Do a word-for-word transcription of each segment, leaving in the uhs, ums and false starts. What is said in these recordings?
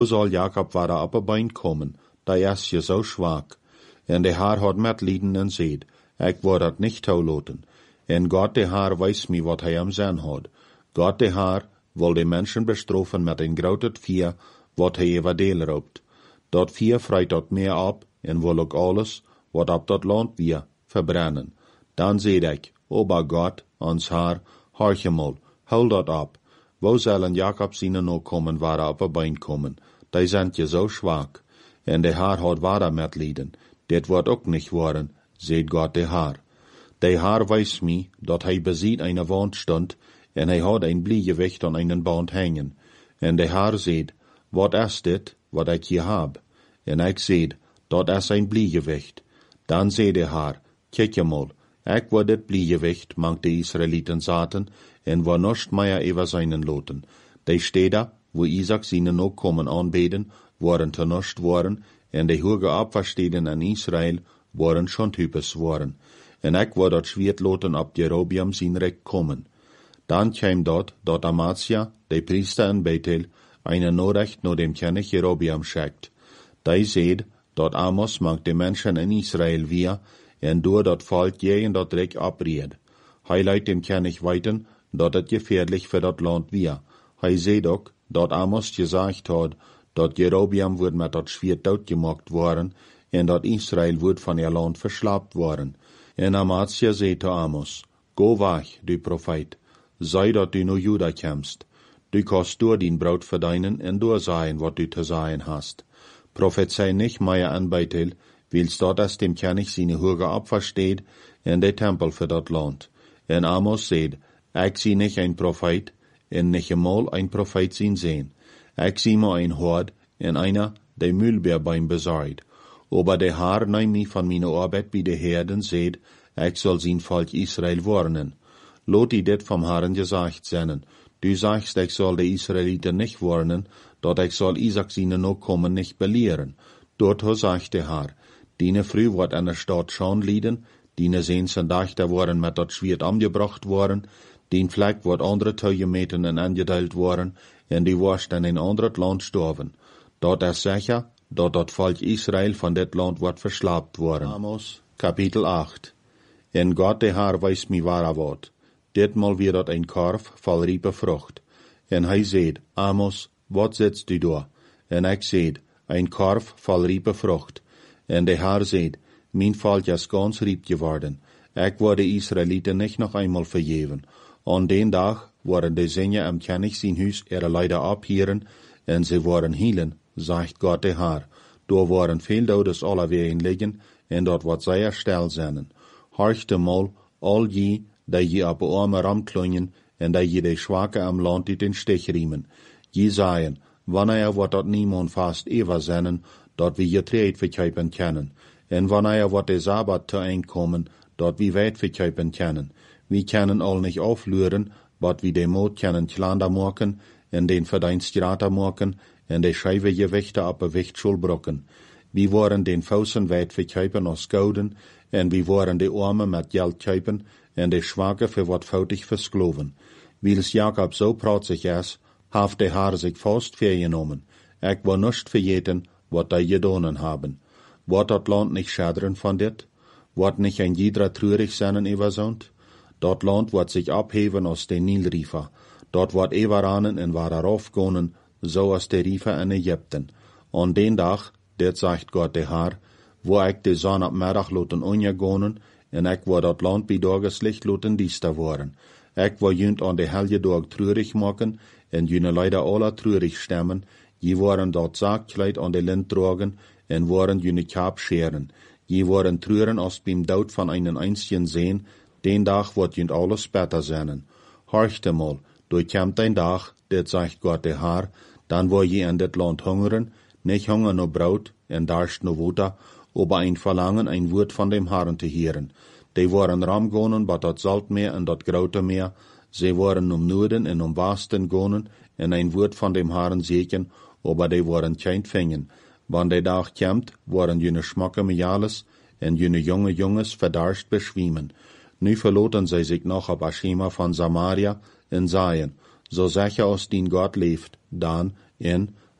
Zal Jacob waren op een bein komen, da is je zo zwak. En de Haar had metlieden en zeid, ik word dat niet toelaten. En God de Haar weiß me wat hij am zijn had. God de Haar wil de mensen bestrofen met een groot vier, wat hij everdeel roopt. Dat vier vreit dat meer op, en wil ook alles, wat op dat land weer, verbrennen. Dan zeid ik, Oba God, ons Haar, horch mal, hou dat op. Wo zullen Jacob zijn nog komen, waar er op een bein komen? Die zijn je zo zwak. En de Haar had waarder met lieden. Dit wordt ook niet worden, zeid God de Haar. De Haar weiß me, dat hij beziet een wand stond, en hij had een bliegewicht aan een band hangen. En de Haar zeid, wat is dit, wat ik hier heb? En ik zeid, dat is een bliegewicht. Dan zei de Haar, kijk je mal, ik word dit bliegewicht, mank de Israëlieten zaten, en waar norst meer over seinen loten. De steden, wo Isaac zijnen ook komen aanbeden, waren te norst worden, en de hoge opversteden in Israël waren schon types worden. En ik word dat zwiert loten op Jerobiam zijn rek komen. Dan kwam dat, dat Amasia, de priester in Bethel, eine Nachricht no dem König Jerobiam schickt. Die zeid, dat Amos mank de mensen in Israël weer, en door dat volk je in dat rek abried. Hij leidt dem König weten, dat het gefährlich für dat land weer. Hij zeid ook, dat Amos gezegd had, dat Jerobiam wordt met dat zwiert doodgemaakt worden, en dat Israël wordt van ihr land verslaapt worden. En Amasia zei te Amos, go weg, du Prophet, sei dat du no Juda komst. Du kannst door dien Braut verdienen en doorsagen, wat du te sagen hast. Prophezei nicht mehr an Bethel, wils dort as dem König seine hoge Opfer steht, en de Tempel für dat land. En Amos seid, ik zie nicht ein Prophet, en nicht einmal ein Prophet zien sehen. Ik zie maar ein Hord, en einer, de Mühlbeer beim besorgt. Aber de Haar neem me van meine Arbeit bij de Herden, seid, ik zal zijn volk Israël warnen. Lot die dit vom Herren gesagt sennen. Du sagst, ich soll die Israeliten nicht warnen, dat ich soll Isaac seine Nachkommen nicht belehren. Dort sagt der Herr, diene früh wird an der Stadt schon lieden, diene sehnsen Dächter worden mit dat Schwert angebracht worden, dien Fleck wird andere Teugemeten en angeteilt worden, en die warst in ein anderes Land storven. Dort ist sicher, dat dat Volk Israel von dit Land wird verslaapt worden. Amos, Kapitel acht. En Gott der Herr weiß mi wahrer Wort. Ditmal wird dat ein Korf voll riepe Frucht. En hij zeid, Amos, wat sitzt du da? En ik zeid, ein Korf voll riepe Frucht. En de Herr zeid, mijn volk is ganz riep geworden. Ik word de Israëlieten nicht noch einmal vergeven. An den Dag worden de Sinje am König zijn huis ihre Leider abhieren, en ze worden hielen, sagt Gott de Herr. Door worden veel dodes allerwegen liggen, en dat wordt zeer stil zijn. Horchte mal, al je, die je op arme ramklungen, en die je de Schwache am Land uit den Stich riemen. Je sagen, wanneer wordt dat niemand vast ever zennen, dat we je treed verkuipen kennen. En wanneer wordt de Sabbat te einkomen, dat we weit verkuipen kennen. We kennen al nicht auflüren, wat we de moed kennen klander maken, en den verdienst grater maken, en de scheive gewichte op een wichtschul brokken. We worden den Fausen weit verkuipen als gouden, en we worden de armen met geld kuipen, en de Schwache für wat foutig verskloven. Wils Jacob so pratzig is, haft de Haar sich vast vergenomen. Ik wil nicht vergeten, wat die gedonen haben. Wordt dat land nicht schaderen van dit? Wordt nicht ein jeder treurig seinen übersont? Dat land wordt sich abheven aus den Nilriefer. Dort wordt everanen en waar aufgonen, so als de Riefer in Ägypten. An den Dag, dit sagt Gott de Haar, wo ik de zon op middag loten onjegonen, en ik wil dat land bij dageslicht loten diester worden. Ik wil junt aan de helge dag treurig maken, en june leider alle treurig stemmen, je worden dat zaakkleid aan de lint dragen, en worden june kaap scheren. Je worden treuren als beim dood van einen einzigen sehen, den Dag wordt junt alles beter zijn. Horchte mal, durch kommt ein Dag, dit sagt Gott de Haar, dan wil je in dit land hungeren, nicht hunger no Braut, en darst no Water, aber ein Verlangen, ein Wort von dem Herrn te hören. Die waren ramgonen, bat dat Saltmeer en dat Grote Meer, sie waren um Norden en um Westen gonen, en ein Wort von dem Herrn seken, aber die waren kein Fingen. Wann der Dag kommt, waren jene Schmacke Miales, en jene junge Junges verdarscht beschwiemen. Nu verloten sie sich noch ab Aschema von Samaria, en saien, so sicher aus den Gott leeft, dan, en,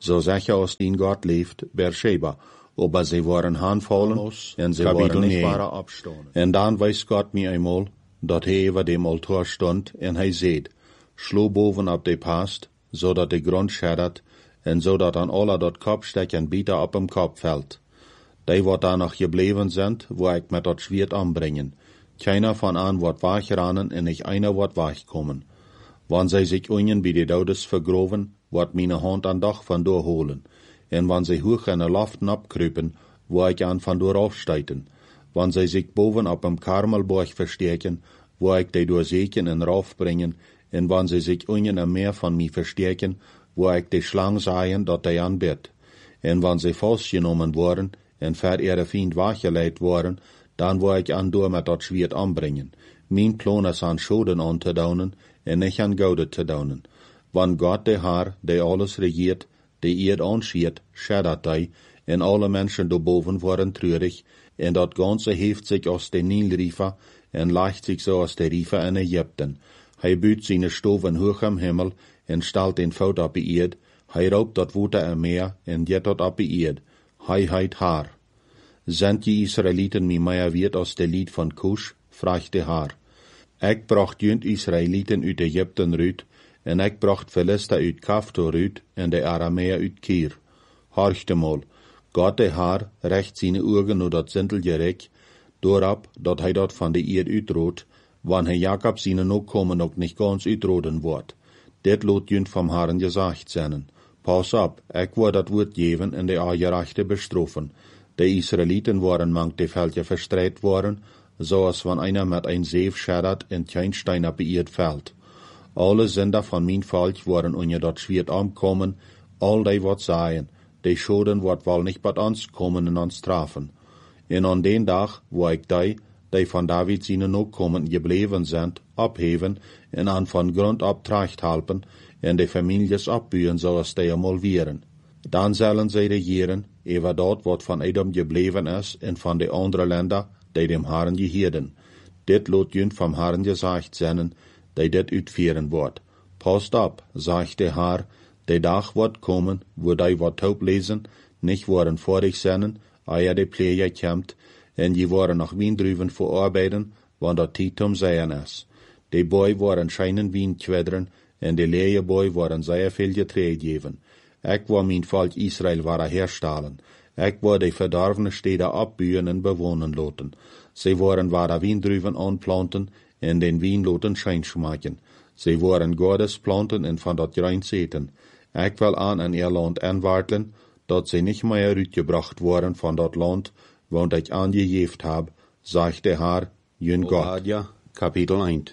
so sicher als dien Gott leeft, Beersheba, aber sie waren handvallen, en sie Kapitel waren nicht negen. wahre abstonen. En dan weist Gott mir einmal, dat hij über dem Altar stond, en hij zeed, slo boven op de past, zodat de grond scheddert, en zodat aan alle dat kopstekken bieter op hem kop fällt. Die wat daar nog gebleven zijn, wo ik met dat Schwert anbringen. Keiner van aan wordt weggerannen en nicht einer wordt wegkommen. Wann zij zich unjen bij de Dodes vergroven, wordt meine Hand aan dag van doorholen. En wann zij hoog in de laften abkruipen, wo ik aan van door afstijten. Wann zij zich boven op een Karmelborg verstärken, wo ik die doorzeken en raufbringen, en wann zij zich unjen en meer van mij verstärken, wo ik de slang zaien dat hij aanbidt. En wann zij vastgenomen worden, en ver ihre Feind weggeleid worden, dan wil ik aan door met dat Schwert anbringen. Mijn plan is aan Schoden aan te daunen, en nicht aan Gouden te daunen. Wann Gott de Haar, die alles regiert, die eerd anschiert, scheddert hij, en alle mensen daarboven worden treurig, en dat ganze heeft zich als de Nilriefer, en leicht zich zo als de Riefer in Egypten. Hij buurt zijn stoven hoog am Himmel, en stelt den Fout op de eerd, hij raubt dat water am Meer, en jet dat op de eerd. Hij heit Haar. Sind die Israeliten mi meer wird als de lied van Kush? Vraagt de Haar. Ik bracht junt Israeliten uit Egypten uit, en ik bracht Philister uit Kaftor uit, en de Aramäer uit Kir. Horchte mal, Gott de Haar recht zijn ogen naar dat zintelje rek, doorab dat hij dat van de eerd uitroot, wanneer Jakob zijn Nachkommen ook nicht ganz uitroden wordt. Dit lot junt vom Herrn gesagt zijn. Pas op, ik word dat woord geven en de aangerechte bestroffen. De Israeliten waren mank de Veldje verstreit worden, zoals van einer met een zeef scheddert en kein Stein op beirrt fällt. Alle Sünder van mijn Volk waren onder dat Schwert ankommen, all die wat sagen, die Schoden wordt wel nicht bei uns kommen en ons strafen. En an den Dag, wo ik die, die van David zijn Nachkommen gebleven zijn, abheven en aan van Grund ab tracht helpen, en de families abbuien zoals die einmal wären. Dan zullen zij regieren, over dat wat van Edom gebleven is, en van de andere Länder, die dem Herrn gehieden. Dit lot junt vom Herrn gesagt zijn, die dit uitvieren wordt. Past op, sagt de Herr, de dag wordt komen, wo die wat taub lesen, nicht worden vorig zijn, eer de pleger komt, en je worden nog wien drüben verarbeiden, wann dat tijd om zijn is. De boy worden scheinen wien kwedren, en de leie boy worden zeer veel getreed geven. Ik wil mijn volk Israël waren herstellen. Ik wil de verdorvene steden abbuien en bewonen laten. Ze worden waren wiendruven aanplanten en den wien laten schijnschmaken. Ze worden Gottes planten en van dat rein zeten. Ik wil aan in ihr land aanwartelen, dat ze niet meer uitgebracht worden van dat land, want ik aangegeven heb, zegt de Herr, jun Gott. Obadja, Kapitel één.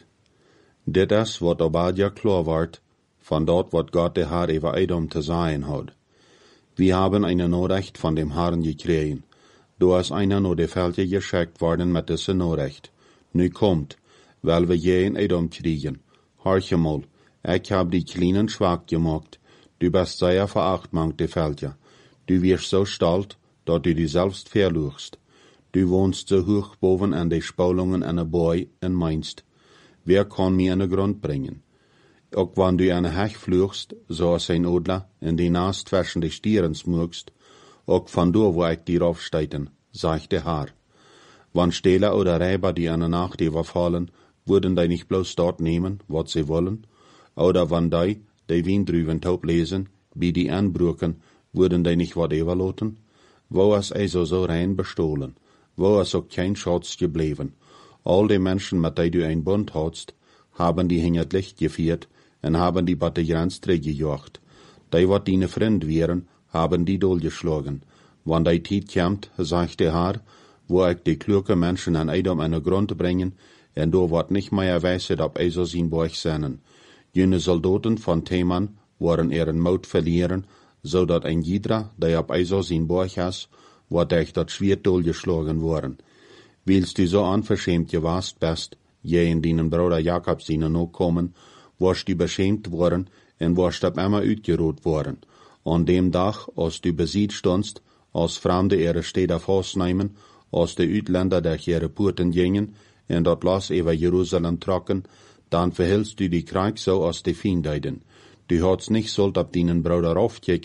Dit is wat Obadja klar wordt, van dat wat Gott de Herr über Edom te sagen hat. Wir haben eine Nachricht von dem Herrn gekriegt. Du hast einer nur de Veldje geschickt worden mit diese Nachricht. Nu kommt, weil wir je in Edom kriegen. Horche mal, ich hab die Kleinen schwach gemacht. Du bist sehr verachtmangt de Veldje. Du wirst so stolz, dat du dich selbst verluchst. Du wohnst so hoch boven an de Spalungen an de Boy en meinst, wer kann mir an de Grund bringen? Ook wann du an de Hech vluchst, zoals ein Odler, en die naast zwischen de Stieren smugst, ook van door wo ik dir aufsteiten, sagt der Herr. Wann Stehler oder Räber die an de Nacht überfallen, würden die nicht bloß dort nehmen, wat sie wollen? Oder wann die, die Wien drüben taub lesen, wie die anbrücken, würden die nicht wat überloten? Wo ist also so rein bestohlen? Wo ist auch kein Schatz gebleven? All die Menschen, mit die du ein Bund hast, haben die hinter Licht geführt und haben die bei der Grenze gejocht. Die, wat deine Freund wären, haben die durchgeschlagen. Wann die Zeit kommt, sagt der Herr, wo ich die kluge Menschen an Edom an den Grund bringen, und do wird nicht mehr weiset, ob also sein Bauch seinen. Jene Soldaten von Teman worden ihren Mut verlieren, so dat ein jeder, der ob also sein Bauch has, wird durch dat Schwert durchgeschlagen worden. Willst du so unverschämt gewast bist, je in deinen Bruder Jakob seinen Nachkommen, warst du beschämt worden und warst ab immer uitgeroht worden. An dem Tag, als du besiegt standst, als Fremde ihre Städte festnehmen, als die Utländer durch ihre Porten gingen, und dat Las über Jerusalem trocken, dann verhältst du die Krieg so als die Fiendeiden. Du hast nicht sollt ab deinen Bruder aufkicken,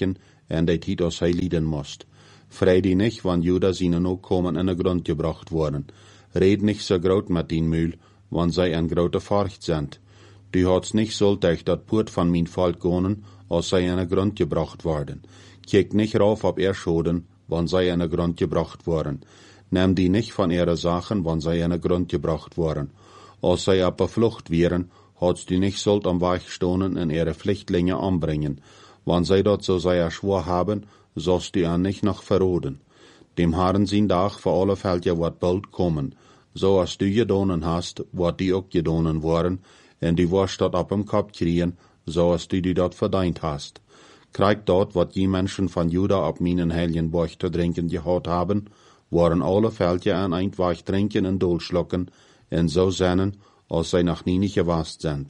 en de tijd als hij lijden moest. Vrij die niet, want Juda zijn ook komen in de grond gebracht worden. Red niet zo groot met die muil, want zij een grote furcht zijn. Du hadst niet zultig dat poort van mijn volk gonen, als zij in de grond gebracht worden. Kijk niet rauf op Erschoden, want zij in de grond gebracht worden. Neem die niet van ihre Sachen, want zij in de grond gebracht worden. Als zij op de vlucht wären, hadst du nicht sollt am Weg stonen en ihre Flüchtlinge anbringen. Want zij dat zo zij schwor haben, sollst du an nicht noch verroden. Dem Herrn zijn dag voor alle Fälle wat bald kommen. So als du gedonen hast, wat die ook gedonen worden, en die worst dat op hem Kopf kriegen, so als du die dat verdient hast. Krijg dort, wat die Menschen van Juda op meinen heiligen Borch te drinken gehad haben, waren alle Fälle an ein Weich trinken en dolschlucken, en so sennen, als zij nog nie niet gewast zijn.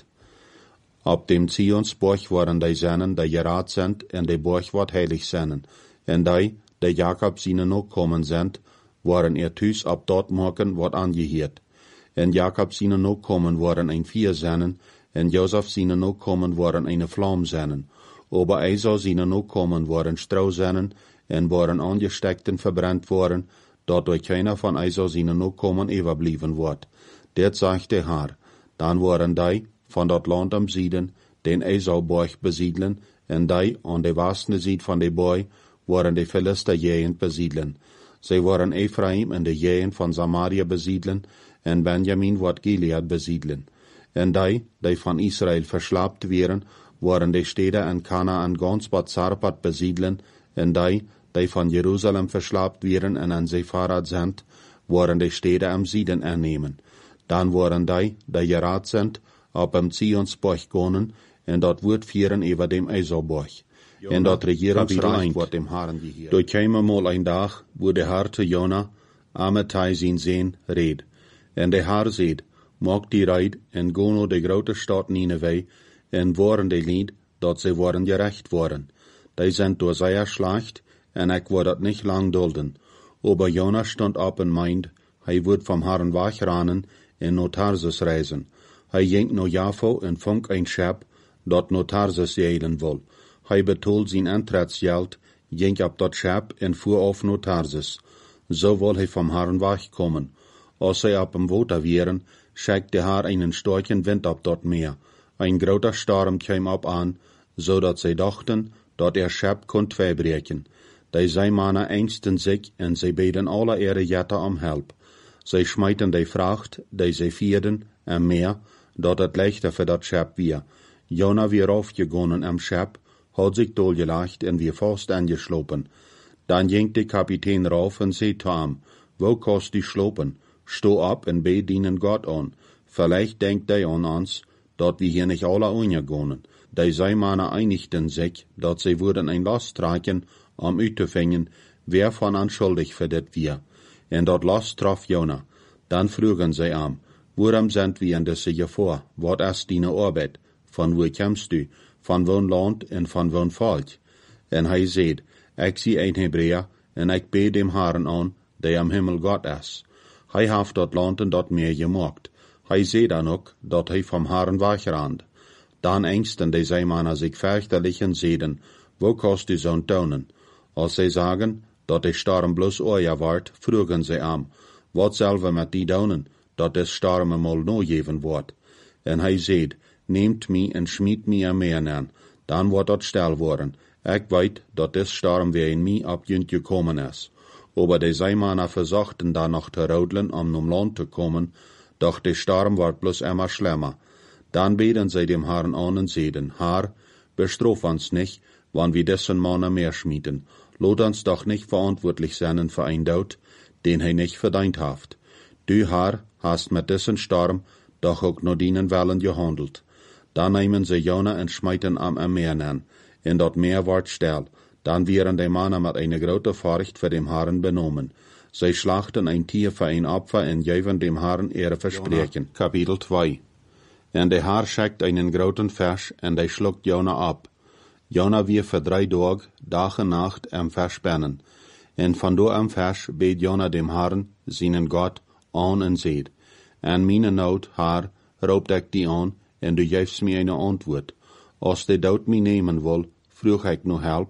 Op dem Zionsborg waren die zennen, die geraad zijn, en de borg wat heilig zijn. En die, die Jacob zijn ook komen zijn, waren er thuis op dat morgen wat aangeheerd. En Jacob zijn ook komen waren een vier zennen, en Joseph zijn ook komen waren een vlam zennen. Ober Esau zijn ook komen waren strouw zennen, en waren angesteckt en verbrand worden, dat door keiner van Esau zijn ook komen overblijven wordt. Dit zegt de Heer. Dan waren die van dat land am Zieden den Esauborg besiedlen, en die aan de westende zijde van de boy waren de Philister jegend besiedlen. Zij waren Ephraim en de jegend van Samaria besiedlen, en Benjamin wordt Gilead besiedlen. En die, die van Israël verslaapt werden, waren de steden en Kanaan ganz wat Zarpat besiedlen, en die, die van Jeruzalem verslaapt werden en aan Sepharad zijn, waren de steden am Zieden ernemen. Dan waren die, die geraad zijn, op hem Zionsborg gonen, en dat wordt vieren over dem Esauborg. En dat regeringsreich wordt dem Herrn geheerd. Door kwam mal een dag, wo de Herr te Jona, Amittai zijn zeen, red. En de Herr zeid, maak die reid, en go naar de grote stad Nineveh, en waren de lied, dat ze worden gerecht worden. Die zijn door zij erslacht, en ik word dat niet lang dulden. Aber Jona stond op en meint, hij wordt vom Herrn wegranen, en naar Tarsus reizen. Hij ging naar Jaffo en vond een schep, dat naar Tarsus zeilen wil. Hij betoelde zijn aantrettsgeld, ging op dat schep en voer af naar Tarsus. Zo wil hij vom Herrn wegkomen. Als zij op hem water waren, schickt de Herr einen starken wind op dat meer. Ein groter storm kwam op aan, zodat zij dachten, dat er schep kon tweebreken. Die zij mannen engsten zich, en zij beden alle ihre jetten om help. Zij smijten de vracht, die zij vierden, en meer, dat het leichter voor dat schep weer. Jona weer aufgegonnen am schep, had zich dolgelegd en weer vast angeslopen. Dan ging de kapitein rauf en zei te hem, wo kost die slopen? Sto op en bid dienen God aan. Vielleicht denkt die aan ons, dat we hier nicht alle untergonen. Die zij mannen einigten sich, dat zij würden ein Last tragen, om uit te vingen, wer von an schuldig für dit wir. En dat Last traf Jona. Dan vroegen zij am, waarom zijn we in deze gevaar? Wat is die arbeid? Van waar komst du? Van woon land en van woon volk? En hij zei, ik zie een Hebreer, en ik bid dem Herrn aan, die am Himmel God is. Hij heeft dat land en dat meer gemaakt. Hij zei dan ook, dat hij vom Herrn wegrand. Dan engsten de zeemannen zich fürchterlich en zeiden, wo kost du zo'n tonen? Als zij zagen, dat de storm bloos oorja wordt, vroegen zij am, wat zullen we met die doen, dat de storm eenmaal no geven wordt? En hij zei, neemt mij en schmiet mij aan meer aan, dan wordt dat stil worden. Ik weet, dat de storm weer in mij op junt gekomen is. Aber de zeemannen verzochten dan nog te rodelen om om land te komen, doch de storm wordt bloos immer schlimmer. Dan beden zij dem Herrn aan en zeiden, Herr, bestraf ons nicht, wann wir dessen Mannen mehr schmieden. Lot uns doch nicht verantwortlich sein für ein Tod, den hij nicht verdient haft. Du, Herr, hast mit dessen Storm doch auch nur dienen Wellen gehandelt. Dan nehmen sie Jona en schmeiten am Meer an, en dat Meer wordt stil. Dan wären die Mannen mit einer großen Furcht für dem Herrn benommen. Sie schlachten ein Tier für ein Opfer en geven dem Herrn ihre Versprechen. Jona, Kapitel zwei. En de Herr schickt einen großen Fisch, en der schluckt Jona ab. Jona wir für drei Tage, Tag und Nacht am Fisch spannen. En van do am Fisch bet Jona dem Herrn, seinen Gott, an en zeid. En meine Not, Herr, roopt ik die aan, en du geefst mir eine Antwoord. Als de dood mij nemen wil, vroeg ik no help,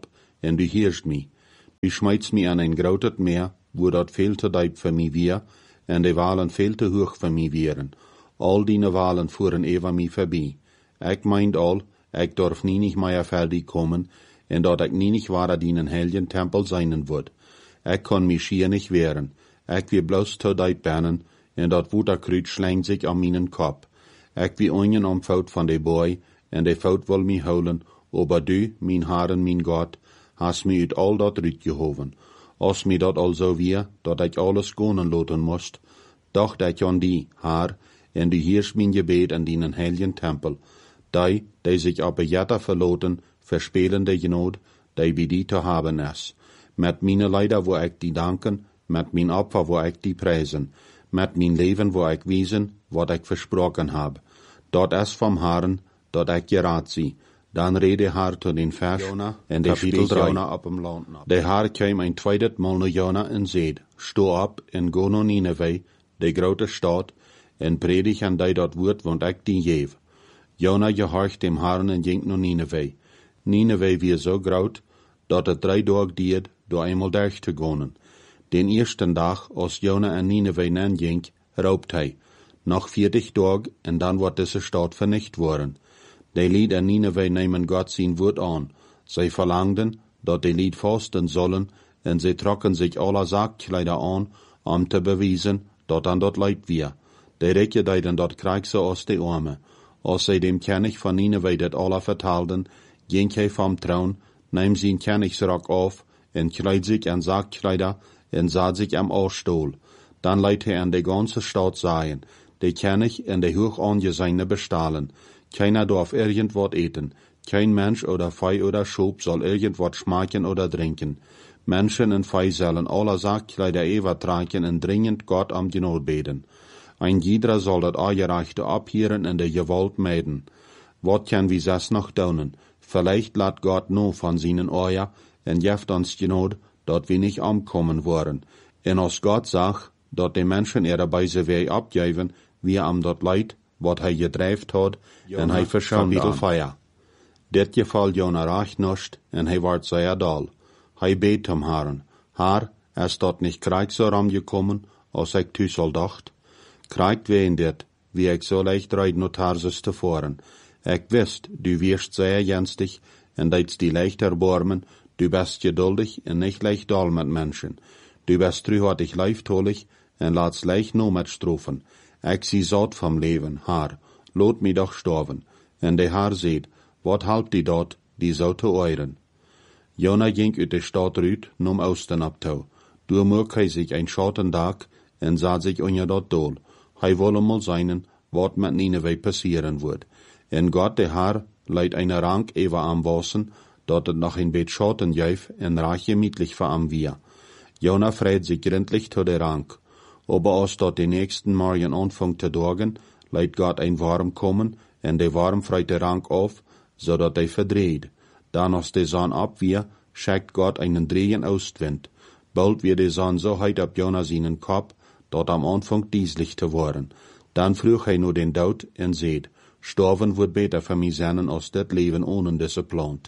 en du heerst mi. Du schmeidst mi aan een groot meer, wo dat veel te diep voor mi weer, en de walen veel te hoog voor mi wieren. Al die walen voeren even mi voorbij. Ik meint al, ik durf nie nicht meer fertig kommen, en dat ik nie nicht waar die een heiligen tempel zijn wordt. Ik kon mi schier nicht wehren. Ik wie bloos te diep bannen, en dat woederkruid schlägt sich an meinen Kopf. Ik wie onjen omfout van de boy, en de fout wil mi houden, aber du, mijn Herren, mijn God, hast mi uit al dat uitgehoven. Als mi dat al zo weer, dat ik alles gonen loten moest, dacht ik aan die, Haar, en du heerst mijn gebet an dienen heiligen tempel, die, die sich aber jetta verloten, verspelende genood, die wie die te haben is. Met meine Leider wo ik die danken, met mijn Opfer wo ik die prijzen, met mijn leven wo ik wiesen, wat ik versproken heb. Dat is vom Herren, dat ik geraad zie. Dan rede haar tot den vers en de kapitel Jona op hem land. De haar kwam een tweede mal naar Jona en zeid, sto op en go naar Nineveh, de grote stad, en predig aan die dat woord, want ik die geef. Jona gehorcht dem Herren en ging naar Nineveh. Nineveh wie zo groot, dat het drie dagen died, door eenmaal durch te gaan. Den eersten dag, als Jona en Nineveh nan ging, roopt hij. Nog veertig dagen, en dan wordt deze stad vernicht worden. De lied en Nineveh nemen God zijn woord aan. Zij verlangden, dat de lied vasten zullen, en zij trokken zich alle zaakkleider aan, om te bewijzen, dat aan dat leid weer. De rijken deiden dat krijg ze als de arme. Als zij dem König van Nineveh dat alle vertaalden, ging hij vom troon, neem zijn koningsrok af, en kleid zich aan zaakkleider, en zat zich am Oorstoel. Dan leidt hij aan de ganze stad zeggen, de König en de hoog aangeziene bestalen. Keiner darf irgendwas eten. Kein Mensch oder Vieh oder Schub soll irgendwas schmecken oder trinken. Menschen und Vieh sollen alle Saakkleider ewig tragen und dringend Gott am Genot beten. Ein jeder soll das Angereichte abhören und der Gewalt meiden. Wat kann wie das noch tun? Vielleicht lässt Gott nur von seinen Eier und jeft uns Genot, dat wir nicht umkommen wollen. Und als Gott sagt, dat die Menschen ihre Beise Weg abgeben, wie am dat Leid, wat hij gedreven had, en hij verschoond aan. Feier. Dit geval Jona recht nicht, en hij werd zeer dal. Hij beet hem Herren, Herr, is dat niet krijg zo ramgekommen, als ik thuis al dacht? Krijgt ween dit, wie ik zo leicht reid naar Tarsus tevoren. Ik wist, du wirst zeer jenstig, en deitst die leicht erbarmen, du bist geduldig en nicht leicht dal met mensen. Du bist truhartig leiftolig, en laatst leicht no met strofen. Ik zie zat vom leven, Haar, loot mi doch sterven. En de Haar zeid, wat helpt die dat, die zou te euren? Jona ging uit de stad uit, nom Osten op toe. Door moek hij zich een schoten dag, en zat zich onder dat doel. Hij wolle mal zijn, wat met Nineveh passieren wordt. En God de Haar leidt een rank even am wassen, dat het nog een beetje schoten geef, en reich gemütlich voor am wir. Jona freit sich gründlich to de rank. Aber als dort die nächsten Morgen anfängt zu dorgen, leidt Gott ein Warm kommen, en de Warm freit de rank auf, so dat hij verdreht. Dan als de Sonne abwehr, schickt Gott einen drehen Ostwind. Bald wird de Sonne so heit ab Jona seinen Kopf, dat am Anfang dieslich zu worden. Dan vroeg hij nur den Dood en zeid, sterven wordt beter für mich sein, als dat Leben ohne diese plant.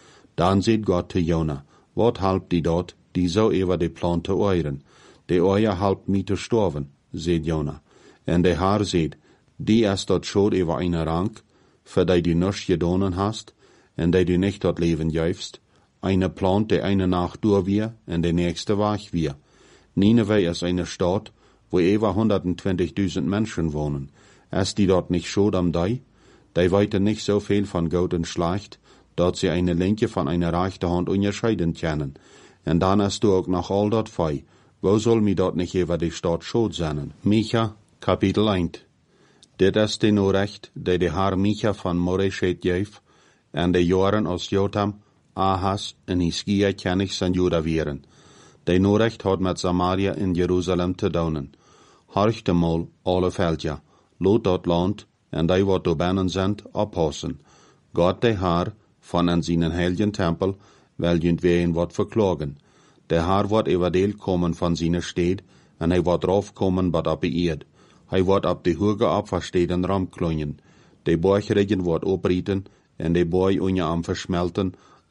Dan zeid Gott te Jona, wat helpt die dat, die so ever de plan te euren? De Eier helpt mi te sterven, zeid Jona. En de Haar zeid, die is dat schuld over eine rank, für die du nichts gedonen hast, en die du nicht dat Leben geifst, eine plant de eine Nacht durch wir, en de nächste wach wir. Nineveh ist eine Stadt, wo über hundertzwanzigtausend Menschen wohnen. Ist die dort nicht schuld am die? Die weiten nicht so viel von Gut und Schlecht, dat sie eine linke von einer rechten Hand unterscheiden können. En dann ist du auch noch all dat fei. Wo soll mi dort nicht über die Stadt schuld sein? Micha, Kapitel eins. Dit is de Norecht, die de Haar Micha van Moreshet geef, en de jaren als Jotam, Ahas en Hiskia König van Juda vieren. De Norecht had met Samaria in Jerusalem te donen. Horchte mal alle veldja, loot dat land, en die wat door binnen zijn, oppassen. God de Haar, van en zijn heiligen tempel, welgend ween wat verklagen. De Haar wordt everdeel komen van zijn stad, en hij wordt raufkomen wat op de eerd. Hij wordt op de hoge opversteden ramklonjen. De borgreggen wordt oprieten, en de boy unje am verschmelten,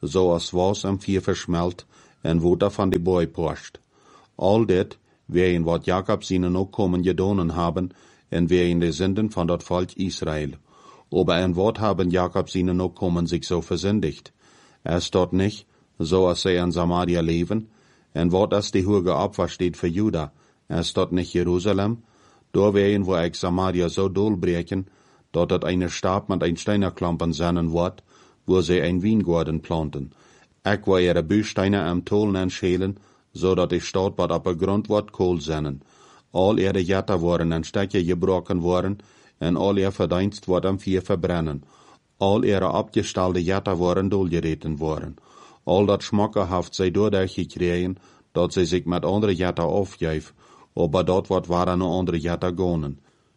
zo als was am vier verschmelt, en water van de boy porscht. Al dit, wegen wat Jakob seinen Nachkommen gedonen haben, en wegen de Sünden van dat Volk Israel. Aber en wat haben Jakob seinen Nachkommen sich so versündigt? Es dort nicht, so als sie in Samaria leben, en wat als die hoge Opfer steht für Juda, es dort nicht Jerusalem, da wegen wo ich Samaria so dolbreken, dort hat eine Stab mit ein Steinerklampen seinen Wort, wo sie ein Weingarten planten. Ich war ihre Büsteine am Tollen schälen, so dat die Stadt bad op een grond wat kool zennen. Al ihre Jatter worden in Stücke gebrochen worden, en al ihr Verdienst wordt am Vier verbrennen. Al ihre abgestalde Jatter worden dolgereten worden. Al dat schmackerhaft zij doordat gekregen, dat zij zich met andere Jatter aufgeef, aber dat wat waren no andere Jatter gonen.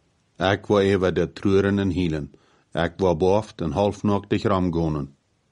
Ik war even de treuren en hielen. Ik war boft en halfnachtig ramgonen.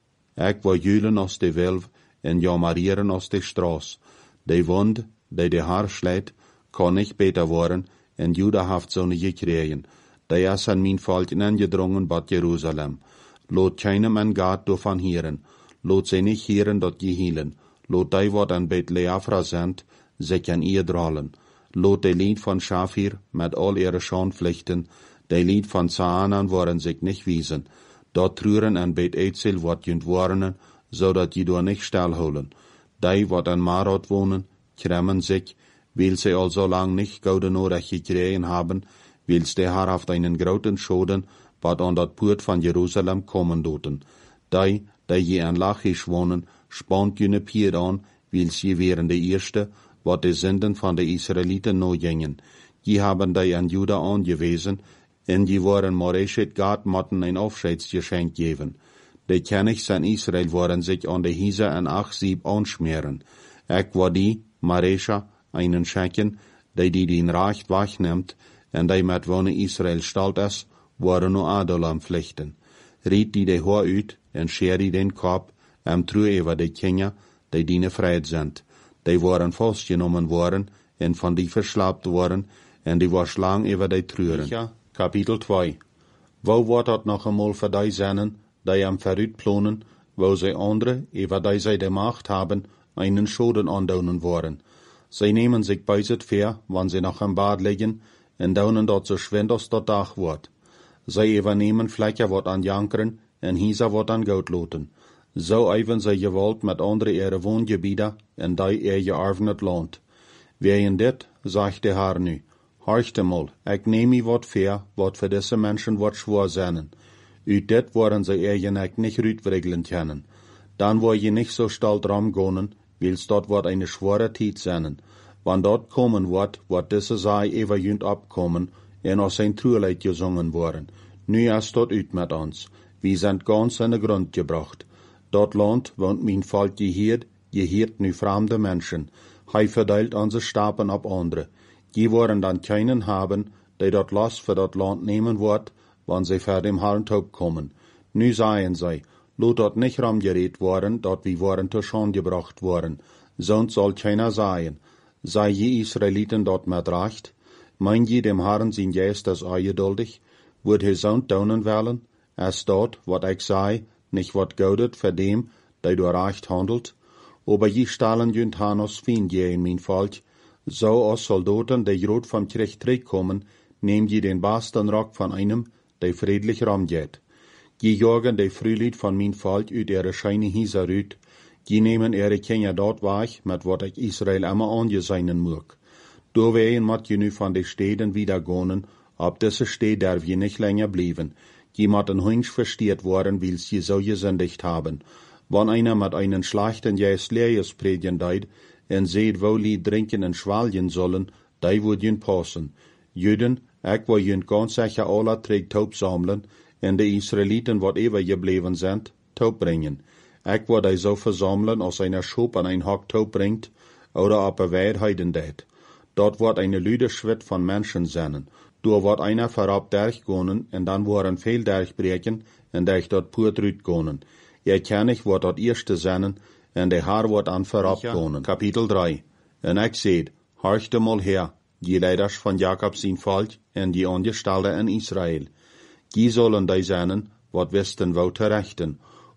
Ik war julen als de wilf en jamarieren als de straas. De wond, die de haar slijt, kan niet beter worden, en Juda heeft zo'n gekregen. Die is aan mijn volk ingedrongen bad Jeruzalem. Laat keine man gaat door van hieren. Laat zij niet hieren dat je hielen. Laat die wat aan Beit Leafra zendt, zich aan ihr dralen. Laat de lied van Schafir met al ihre Schandpflichten, de lied van Zaanan worden zich niet wiesen. Dat treuren aan Beit Etzel wat junt warnen, zodat je door niet stilhouden. Die wat aan Marot wohnen, kremmen sich, weil sie al so lang nicht gaude nodig gekregen haben, weil sie haar auf einen großen Schoden, wat an dat Poort van Jerusalem kommen doten. Die, die je aan Lachisch wohnen, spant jene Pier an, weil sie wären de Erste, wat de Sünden van de Israeliten no gingen. Die haben die an Juda angewiesen, en die waren Moreshet Gad motten ein Aufscheidsgeschenk geben. De Königs an Israel waren sich an de Hiese en Achsieb anschmieren. Ik war die, Maresha, einen Schenken, die die den Reich wegnimmt, en die met wonen Israel stalt is, waren no Adolam pflichten. Riet die de Haar uit, en scher die den Kopf, en true over de Kinder, die die vrijheid sind. Die waren vastgenomen worden, en van die verslaapt worden, en die was lang over de treuren. Ja, Kapitel twee. Wo wordt dat nog eenmaal voor die zinnen, die am verrüt plonen, wo sie andere, über die sie de Macht haben, einen Schoden andaunen worden. Sie nehmen sich beiset fair, wann sie noch im Bad liegen, en daunen dort so schwind als dat Dach wird. Sie übernehmen Fläche wat an Jankeren, en Hieser wat an Goutloten. So even sie gewollt mit andere ihre Wohngebiete, en die ihr gearvenet Land. Wegen dit, sagt der Herr nu, horchte mal, ich nehme wat fair, wat für diese Menschen wat schwor seinen. Uit dit worden sie eigenlijk nicht rütwregeln können. Dann war je nicht so stalt ramgonen, wils dort wird eine schwere Tijd sein. Wann dort kommen wird, wird diese sei ever jünd abkommen, en aus sein Trueleid gesungen worden. Nu ist dort uit mit uns. Wir sind ganz in den Grund gebracht. Dort Land wohnt mein Volk gehiert, gehiert nu fremde Menschen. Hei verteilt unsere Staben ab andere. Die wollen dann keinen haben, der dort Last für dort Land nehmen wird, wann sie vor dem Herrn kommen. Nu seien sie, lot dort nicht ramgeredet worden, dort wie waren zur Schande gebracht worden. Sonst soll keiner sein. Sei je Israeliten dort mit Recht? Mein je dem Herrn sein Geistes eingeduldig? Wird er sonst daunen wollen? Es dort, wat ich sei, nicht wat gaudet für dem, der du Recht handelt? Aber je stahlen jünd Hanos Fiend je in mein Volk. So als Soldaten, die rot vom Krieg zurückkommen, nehm je den besten Rock von einem, der friedlich ramgeht. Die jagen de Frühlied von mein Volk uit ihre scheine Hieser uit. Die nehmen ihre Kinder dort weg, mit wat ich Israel immer angeseinen mag. Do wehen mat je nu von de Städten wiedergonen, ob diese Städte darf je nicht länger blieben. Die mat ein Hunsch verstiert worden, weil sie so gesündigt haben. Wann einer mit einen schlechten Geist Leers predigen deit, en seht, wo die trinken en schwaljen sollen, die würd jün passen. Juden, ik wil jün ganz sicher alle trägt taub sammeln, en de Israeliten, wat ever gebleven sind, taub bringen. Ik wil die so versammeln, als einer Schop an ein Hack taub bringt, oder op een weid heiden deed. Dort wordt eine lüde Schritt von Menschen sein. Door wordt einer verab durchgonen, en dan worden veel durchbreken, en durch dort pur drütgonen. Ihr kennig wordt dort erste sein, en de haar wordt an verab gonen. Kapitel drei. En ik zeid, horchte mal her, die leiders van Jakob zijn volk, en die Angestellte in Israel. Die sollen die sein, wat wisten wo te rechten.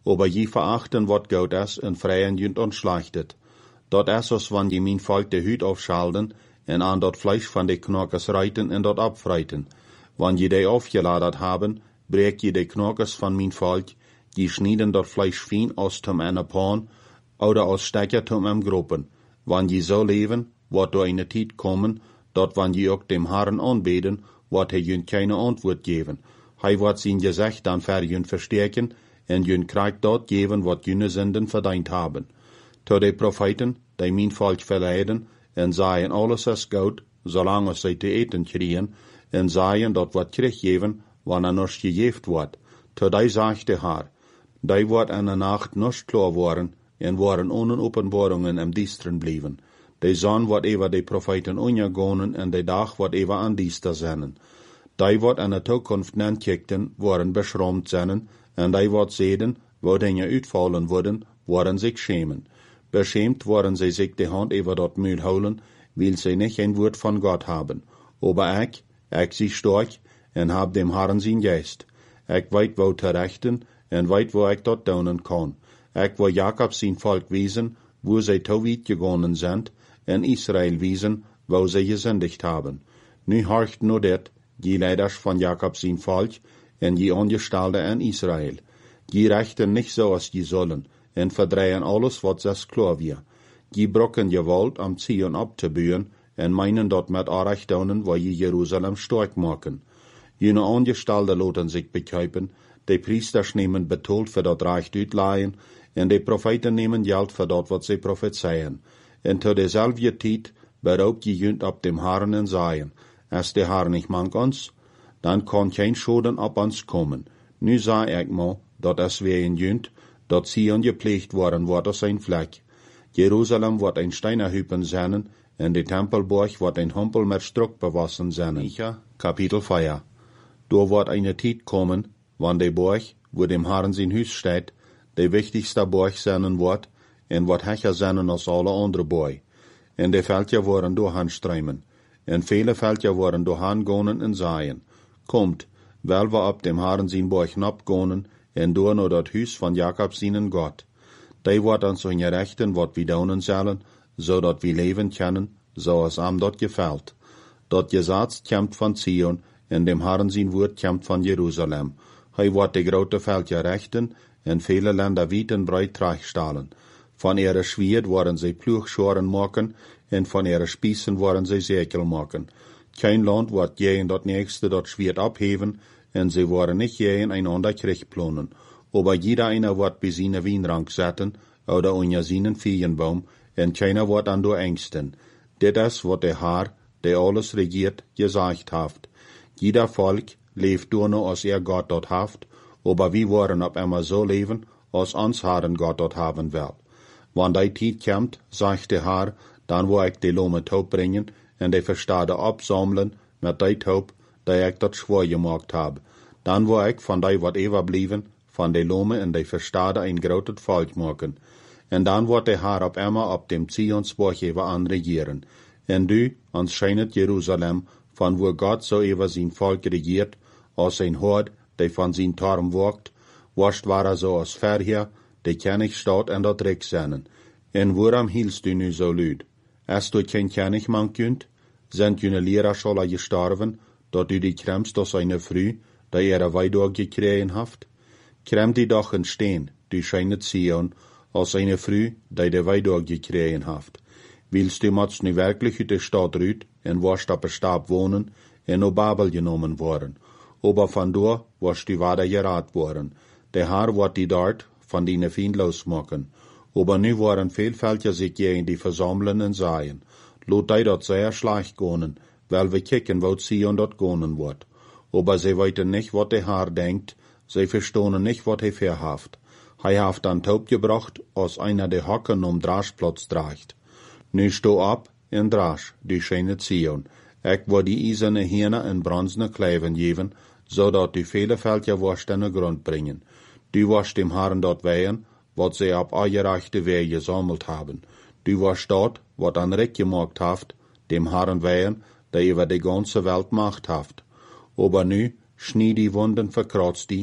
aber je verachten wat Gott is en freien jünt und schlachtet. Dat is als wann je mijn volk de huid aufschalden en aan dat Fleisch van de knokkers reiten en dat abfreiten. Wann je die aufgeladen haben, breek je de knokkers van mijn volk, je schnieden dat Fleisch fien aus tom en pan, oder aus Stecker tom em gropen. Wann je so leven, wat door eine tijd kommen, dat wann je ook dem Herrn aanbeden, wat hij jün keine antwoord geven. Hij wordt zijn gezegd dan ver jün versterken, en jün krijgt dat geven wat jüne zinden verdient haben. To de profeten, die mijn volk verleiden, en zeien alles is goed, zolang als zij te eten kriegen, en zeien dat wat teruggeven, wanneer nog gegeven wordt. To die zegt de Heer, die wordt in de nacht nog klaar worden, en worden ohne openbaringen im Diestren blijven. De zon wordt even de profeten ongegonen, en de dag wordt even aan Diester zennen. Die wordt in de toekomst nenkijkten, worden beschroomd zennen, en die wordt zeden, wo dingen uitvallen worden, worden zich schämen. Beschämt worden zij zich de hand over dat muil houden, weil zij niet een woord van God hebben. Aber ik, ik zie stark, en heb dem Herrn zijn geest. Ik weet wo te rechten, en weet wo ik dat doen kan. Ik wil Jacob zijn volk wezen, wo zij te weit gegangen zijn, en Israël wezen, wo zij gesündigt hebben. Nu horcht nur dit, die leiders van Jacob zijn volk, en die Angestellte in Israël. Die rechten nicht so als die sollen, en verdrehen alles wat zes klar wir. Die brocken gewalt am Zion abzubühen, en meinen dort met Arrechtungen, wo je Jerusalem stark machen. Jene Angestellte loten sich bekäupen, die Priesters nehmen betold für dat Reich uitleihen, en de Propheten nehmen Geld für dat wat sie prophezeien. En to dezelfde tijd beraubt je jünt ab dem Herrn en seien, als de Herr nicht mank ons, dan kan kein Schoden ab ons kommen. Nu zei ik mal, dat es weer een jünt, dat Zion gepflegt worden wordt als een vlek. Jerusalem wordt een steinerhüpen zijn, en de Tempelborg wordt een humpel met struk bewassen zijn. Micha, Kapitel vier. Door wordt eine tijd komen, wann de borg, wo dem Herrn zijn huis steht, de wichtigste borg zijn wordt, en wat hecher zijn als alle andere borg. En de veldje worden doorhanstruimen, en vele veldje worden doorhangonen en zaaien. Komt, wel we op dem Herrn zijn borg napgonen, en door naar dat huis van Jacob zijn God. Die wordt ons hun rechten wat we doen zullen, zodat we leven kunnen, zoals am dat gefällt. Dat Gesetz komt van Zion, en dem Herrn zijn woord komt van Jerusalem. Hij wordt de grote veldje rechten, en vele Länder weit en breit terechtstellen. Van ihre Schwert worden zij ploegschoren maken, en van ihre Spießen worden zij zekel maken. Kein Land wordt je in dat nächste dat Schwert abheven, en sie worden nicht je in einander Krieg planen. Aber jeder einer wird bei seiner Wienrank setzen, oder unter seinen Feigenbaum, en keiner wird an door ängsten. Dit is wat der Herr, der alles regiert, gesagt haft. Jeder Volk leeft door nur als er Gott dort haft, aber wir wollen ab immer so leben, als uns Herren Gott dort haben will. Wann die Zeit kommt, sagt der Herr, dann wo ich die Lome Taub bringen, en die Verstade absammeln, mit die Taub, die ich dort schwor gemacht habe. Dann wo ich von die wat überblieben, von die Lome en die Verstade ein grotet Volk machen. En dann wird der Herr ab immer ab dem Zionsborg ever anregieren. En du, ans scheinet Jerusalem, von wo Gott so ever sein Volk regiert, aus sein Hort, die von sein Turm wogt, wascht war er so aus verher, die kennig staut en dat Reck sennen. En woran hielst du nu so lüd? Hast du kein kennig man künd? Sind jene Lehrer schon gestorben, dat du die kremst aus eine Früh, da ihre Weidor gekriegen haft? Krem die doch en Steen, du scheinet Zion, als eine Früh, die de Weidor gekriegen haft. Willst du mats nu wirklich uit de Stadt rüt, en warst op een Stab wohnen, en op Babel genommen worden. Aber van door warst du weiter gerat worden. Der Herr wird die dort von deine Feind losmachen. Aber nu waren vielfältiger sich gegen die versammeln en seien. Lot die dort sehr schlecht gonen, weil wir kicken, wo Zion dort gonen wird. Aber sie weiten nicht, wat der Herr denkt, sie verstohnen nicht, wat er verhaft. Hij haft an Taub gebracht, als einer de Hocken um Draschplatz dracht. Nu sto ab en drasch, die schöne Zion. Ik wil die eiserne Hirne en bronzene Kleven geven, zodat die vele Veldje worst in de grond brengen. Du wirst dem Herrn dort wehen, wat sie ab eugerechte Wehe gesammelt haben. Du wirst dort, wat an Reck gemacht haft, dem Herrn wehen, der über die ganze Welt Macht haft. Aber nu, schnie die Wunden verkratzt die,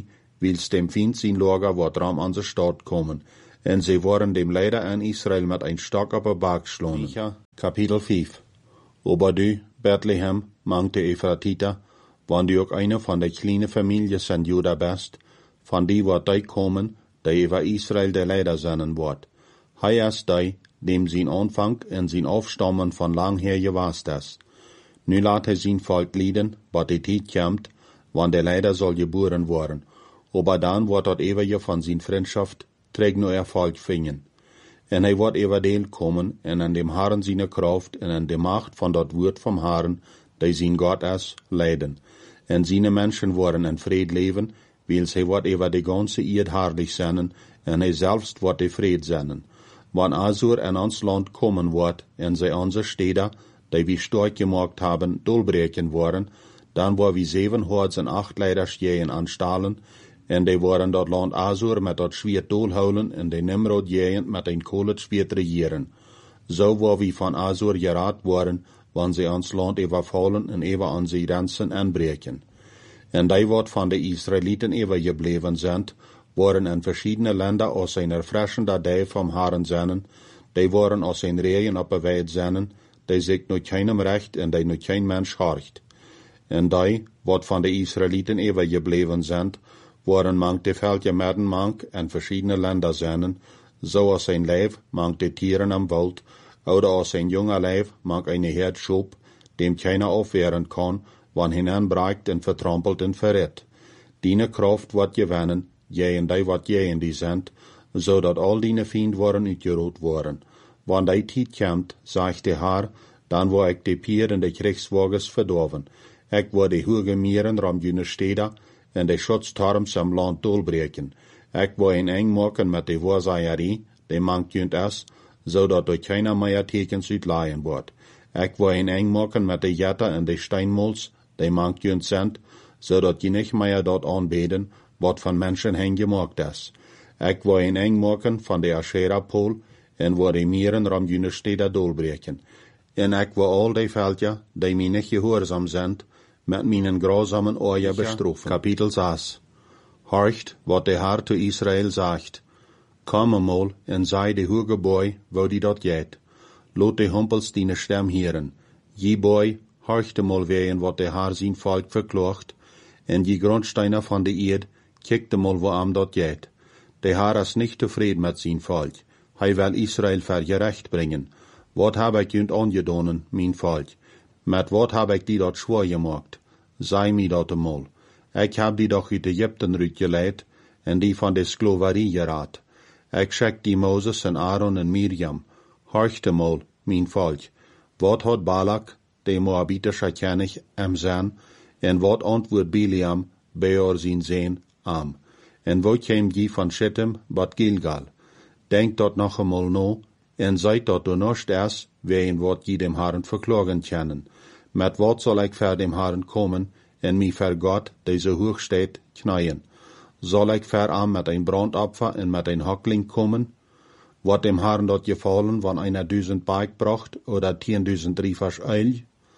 wils dem Feind sein Lager wat ram an se Stadt kommen, en sie waren dem leider an Israel mit ein Stock op de Bak geschlagen. Kapitel vijf. Aber du, Bethlehem, mangte Ephratita, wann du auch eine von der kleinen Familie sind Juda bist, von die wat die kommen, die über Israel der Leider seinen wird. Hei ist die, dem sein Anfang und sein Aufstammen von lang her gewast ist. Nu laat hij sein Volk lieden, wat die Tijd kommt, wann der Leider soll geboren worden, aber dann wird dort ewige von sein Freundschaft trägt nur Erfolg finden. En hij wird über Deel kommen, en an dem Herrn seine Kraft, en an der Macht von dort Wort vom Herrn, die sein Gott ist, leiden. En seine Menschen worden in Fried leben, weil sie wird über die ganze Erde herrlich sein, en hij selbst wird die Fried sein. Wann Asur in ons Land kommen wird, en sie unsere Städte, die wir stark gemacht haben, durchbrechen worden, dann war wie siebenhundert und acht Leiderstjehen anstahlen, en die waren dort Land Asur mit dort Schwert doorhouden en die Nimrod jehen mit ein Kohletschwert regieren. So war wie von Asur gerat worden, wann sie ans Land überfallen en über an sie Grenzen anbrechen. En die wat von den Israeliten übergeblieben sind, waren in verschiedene Länder aus ein erfrischender Dei vom Herrn seinen, die waren aus ein Rehen op Welt seinen, die sich nur keinem recht en die nur kein Mensch horcht. En die, wat von den Israeliten übergeblieben sind, waren mank de Völker Merden mank en verschiedene Länder seinen, so aus ein Leib mank de Tieren am Wald, oder aus ein junger Leib mank eine Herd Schub, dem keiner aufwehren kann, wann hinanbragt en vertrampelt en verrät. Diene Kraft wat gewinnen, jehen die wat jehen die sind, so dat all diene Fiend waren uitgeroot worden. Wann die Tijd komt, sagt der Herr, dann war ik de Pier en de Kriegswagens verdorven. Ik war de hoge Mieren ram jene Städte, en de Schutztorms am Land doorbreken. Ik wou een eng maken met de waarzaaierie, die mank junt is, zodat er keiner meer tekens uitlaaien wordt. Ik wou een eng maken met de jetten en de steinmols, die mank junt zijn, zodat je niet meer dat aanbeden, wat van mensen hen gemaakt is. Ik wou een eng maken van de Asherah-pool, en waar de mieren ram jene steden doorbreken. En ik wou al die veldje, die mij niet gehoorzaam zijn, met mijn grausamen oorje bestroffen. Kapitel zes. Horcht, wat de Herr zu Israel sagt. Kom eenmaal en zei de hoge boy, wo die dat jet. Lot de humpels diene stem hieren. Je boy, horcht eenmaal ween wat de Herr zijn volk verklaagt, en je grondsteiner van de eerd, kijkt eenmaal wo am dat jet. De Herr is niet tevreden met zijn volk. Hij wil Israel vergerecht brengen. Wat heb ik junt aangedonen, mijn volk? Met wat heb ik die dat schwaar gemaakt? Zei mij dat eenmaal. Ik heb die doch uit Egypten uitgeleid, en die van de sklaverie geraad. Ik schik die Moses en Aaron en Miriam. Horcht eenmaal, mijn volk. Wat had Balak, de Moabitische König, hem zijn, en wat antwoord Biliam, Beor zijn zeen, am. En wat kwam die van Shittim, bat Gilgal. Denk dat nog eenmaal no, en zijt dat du nicht is, ween wat je dem Herrn verklagen kennen. Met wat zal ik ver dem Herrn komen, en mij ver Gott, die so hoog steht, knieën? Zal ik ver am met een brandopfer en met een hakling komen? Wat dem Herrn dort gefallen, wann einer duizend Berg bracht, oder tienduizend Riefers Eil?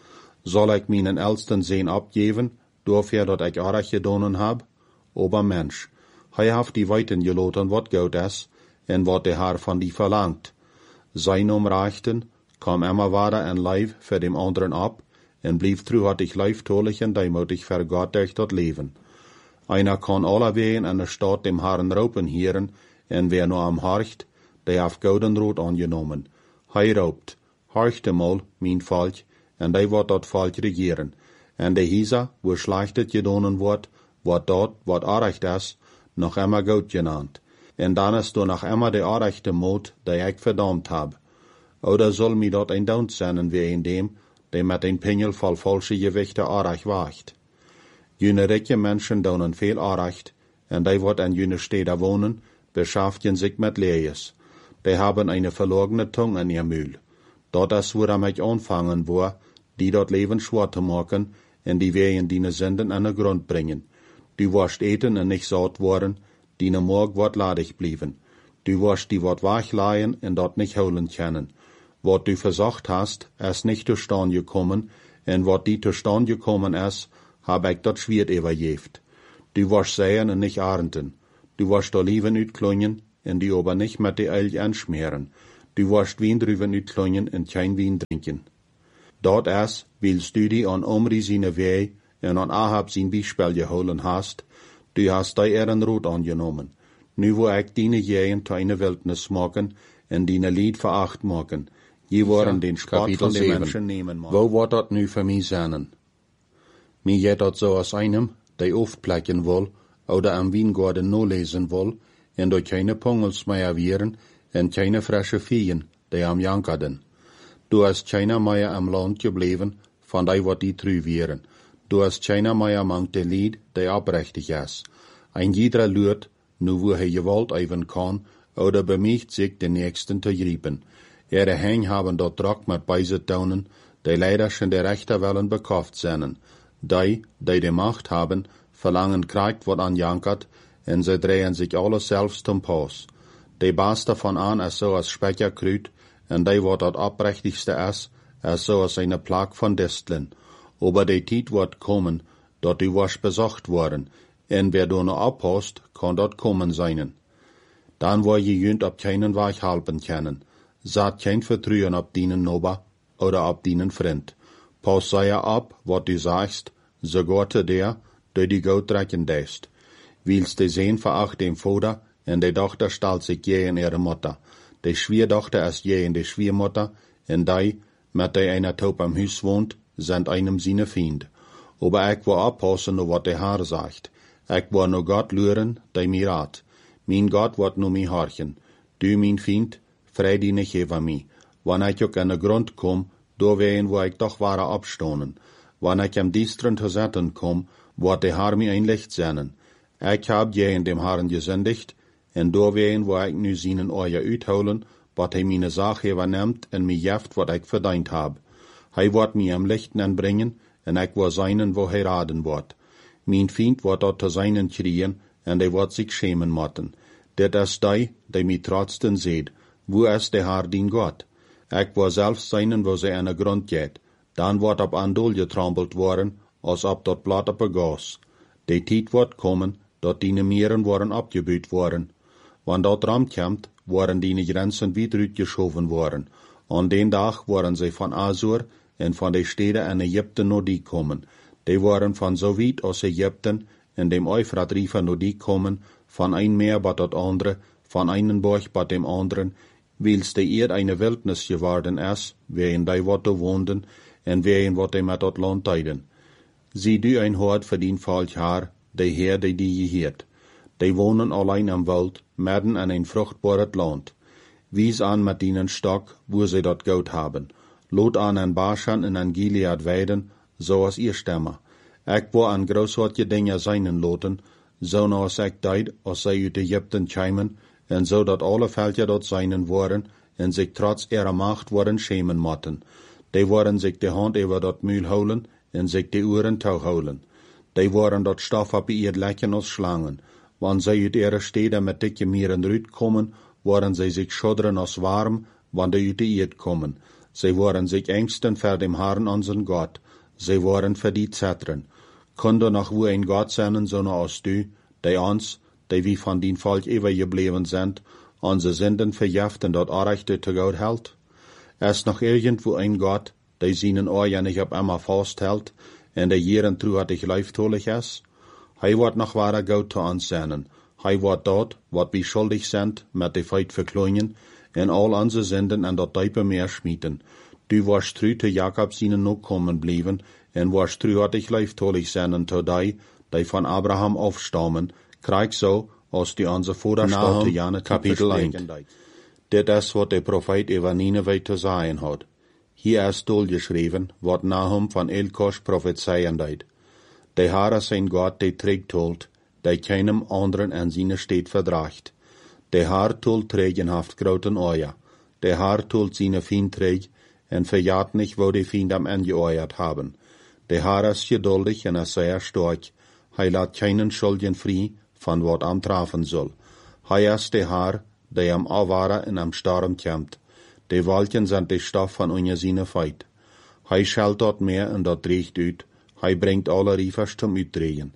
Zal ik mijn elsten Seen abgeben, dafür dat ik Arach gedonen hab? Aber Mensch, hij haft die Weiten geloten, wat goud is, en wat de Herr van die verlangt. Sein umreichten, kam immer weiter ein Leib für dem anderen ab, en blieb truhartig leiftolich en deimotig für Gott durch dat Leben. Einer kann allerwegen in der Stadt dem Herrn raupen hieren, en wer nur am horcht, der auf Goldenrot angenommen. Hij raupt, horcht einmal, mein Volk, en die wird dat Volk regieren. En de Hisa, wo schlechtet gedonen wordt, wordt dort, wat arecht is, noch immer gut genannt. En dan is du noch immer de arechte Mut, die ik verdammt hab. Oder soll mi dort ein Daunt sein wie in dem, der mit ein Pingel voll falsche Gewichte Arach wacht. Jene reiche Menschen donen viel Aracht, en die wat an jene Städte wohnen, beschaffen sich mit Lees. Die haben eine verlorene Tongue in ihr Mühl. Dort ist, wo er mich anfangen war, die dort Leben schwer zu machen, en die wehen die Sünden an den Grund bringen. Du wirst eten en nicht satt worden, die ne Morg wat ladig blieben. Du wirst die wat wachleihen en dort nicht holen können. Wat du versucht hast, ist nicht zustande gekommen, en wat die zustande gekommen ist, hab ich dort Schwert überjeft. Du warst säen en nicht arenden. Du warst Oliven uitklonjen en die aber nicht met de eil anschmeren. Du warst Wien drüben uitklonjen en kein Wien drinken. Dort erst willst du die an Omri seine Weh en an Ahab sein Beispiel geholen hast, du hast dei Ehrenrot angenommen. Nu wo ich deine Jähen zu einer Wildnis machen en deine Lied veracht machen, je waren den Spott von den Menschen nehmen. Wo wird dat nu für mich sein? Mir geht dat so aus einem, der oft plecken will, oder am Weingarten no lesen will, en dort keine Pongels mehr wären, en keine frische Viehen, die am jankerden. Du hast keiner mehr am Land gebleven, von die wat die trü wären. Du hast keiner mehr among de Lied, die abrechtig is. Ein jeder lürt, nu wo er gewollt even kann, oder bemicht sich den Nächsten zu griepen. Ihre Heng haben dort Druck mit beise Daunen, die leider schon der Rechter wollen bekauft seien. Die, die die Macht haben, verlangen Krieg wat anjankert, en sie drehen sich alles selbst zum Pass. Die Bas davon an, als so als Specker krüt, en die wat dat abrechtigste is, als so als eine Plag von Disteln. Aber die Tiet wird kommen, dort die wasch besocht worden, en wer du noch abhast, kann dort kommen seinen. Dann war je jünt ab keinen Weich halten können. Saat kein Vertrauen ab dienen Noba oder ab dienen Freund. Pass sei ab, wat du sagst, so Gott der, der die Gout drecken deist. Willst du sehen veracht dem Vater, en die Tochter stalt sich je in ihre Mutter. Die Schwiertochter ist je in die Schwiermutter, en die, mit der einer Taub am Haus wohnt, sind einem seine Feind. Aber ich war abpassen, nur wat der Herr sagt. Ich war nur Gott lüren, der mir rat. Mein Gott wird nur mir horchen. Du, mein Feind, frei die nicht über mich. Wann ich auch an den Grund komm, da wehen, wo ich doch war abstonen. Wann ich am Diestren zu setzen komm, wird der Herr mir ein Licht senden. Ich hab je in dem Herrn gesündigt, en da wehen, wo ich nu seinen Euer uitholen, wat hij meine Sache übernimmt en mir jeft, wat ich verdient hab. Hij wird mir am Lichten anbringen, en ich war seinen, wo hij raden wird. Mein Feind wird dort zu seinen kriegen, en der wird sich schämen motten. Det ist die, die mi trotzdem seht, wo ist der Herr din Gott? Ich war selbst seinen, wo sie an den Grund geht. Dann wird ab Andol getrampelt worden, als ob dort Blatt ab Gas. Die Tiet wird kommen, dort die Meeren worden abgebüht worden. Wann dort Ram kommt, waren die Grenzen wieder geschoben worden. An den Tag waren sie von Asur und von den Städten in Ägypten noch die kommen. Die waren von so weit aus Ägypten, in dem Euphrat-Riefer noch die kommen, von ein Meer bat das andere, von einem Borch bat dem anderen, wils die Erd eine Wildnis geworden ist, wer in die Worte wohnten, en wer in Worte mit dort Land teiden. Sie du ein Hort für den falsch Haar, die Herr, die die gehiert. Die wohnen allein am Wald, mitten an ein fruchtbares Land. Wies an mit ihnen Stock, wo sie dort Gold haben. Lot an an Baschan in an Gilead weiden, so als ihr Stämmer. Ich war an großartige Dinge seinen loten, so noch als ich deid, als sie uit Ägypten kämen, en so dat alle Völker dort seinen waren, en sich trotz ihrer Macht waren schämen motten. Die waren sich die Hand über dort Mühl holen, en sich die Uhren tau holen. Die waren dort Stoff ab ihr Lecken als Schlangen. Wann sie uit ihre Städte mit dicke Mieren rüt kommen, waren sie sich schuddern als warm, wann die uit die Erd kommen. Sie waren sich ängsten vor dem Herrn unseren Gott. Sie waren für die Zetren. Kunde noch wo ein Gott sein, so noch als du, die uns, die wie von den Volk übergeblieben sind, unsere Sünden verjäften dort Arrechte zu Gott hält? Ist noch irgendwo ein Gott, der seinen Ohren nicht ab einmal festhält, und der jeden truhartig leiftolig ist? Hij wird noch wahrer Gott zu uns sein. Hij wird dort, wat wir schuldig sind, mit de Feit verkleinen, en all unsere Sünden an dort Deipe Meer schmieden. Du warst trü zu Jakob seinen noch kommen blieben, en warst truhartig leiftolig sein zu die, die von Abraham aufstammen, krieg so, als die unsere Vorderstadt zu Jane Kapitel eins. Dit ist, wat der Prophet über Nineveh zu sagen hat. Hier ist durchgeschrieben, wat Nahum von Elkosch prophezeien deed. Der Herr ist ein Gott, der trägt holt, der keinem anderen an seine Stadt verdracht. Der Herr tut trägenhaft groten Euer. Der Herr tut seine Feind träg, en verjagt nicht, wo die Feind am angeeuert haben. Der Herr ist geduldig en er sehr stark. Hij lässt keinen Schuldigen frei, von wat am trafen soll. Hij ist der Herr, der am Awara en am Sturm kämmt. Die Wolken sind die Stoff von unje seine Feit. Hij schalt dort mehr en dort riecht ut. Hij bringt alle Riefers zum Uitdrehen.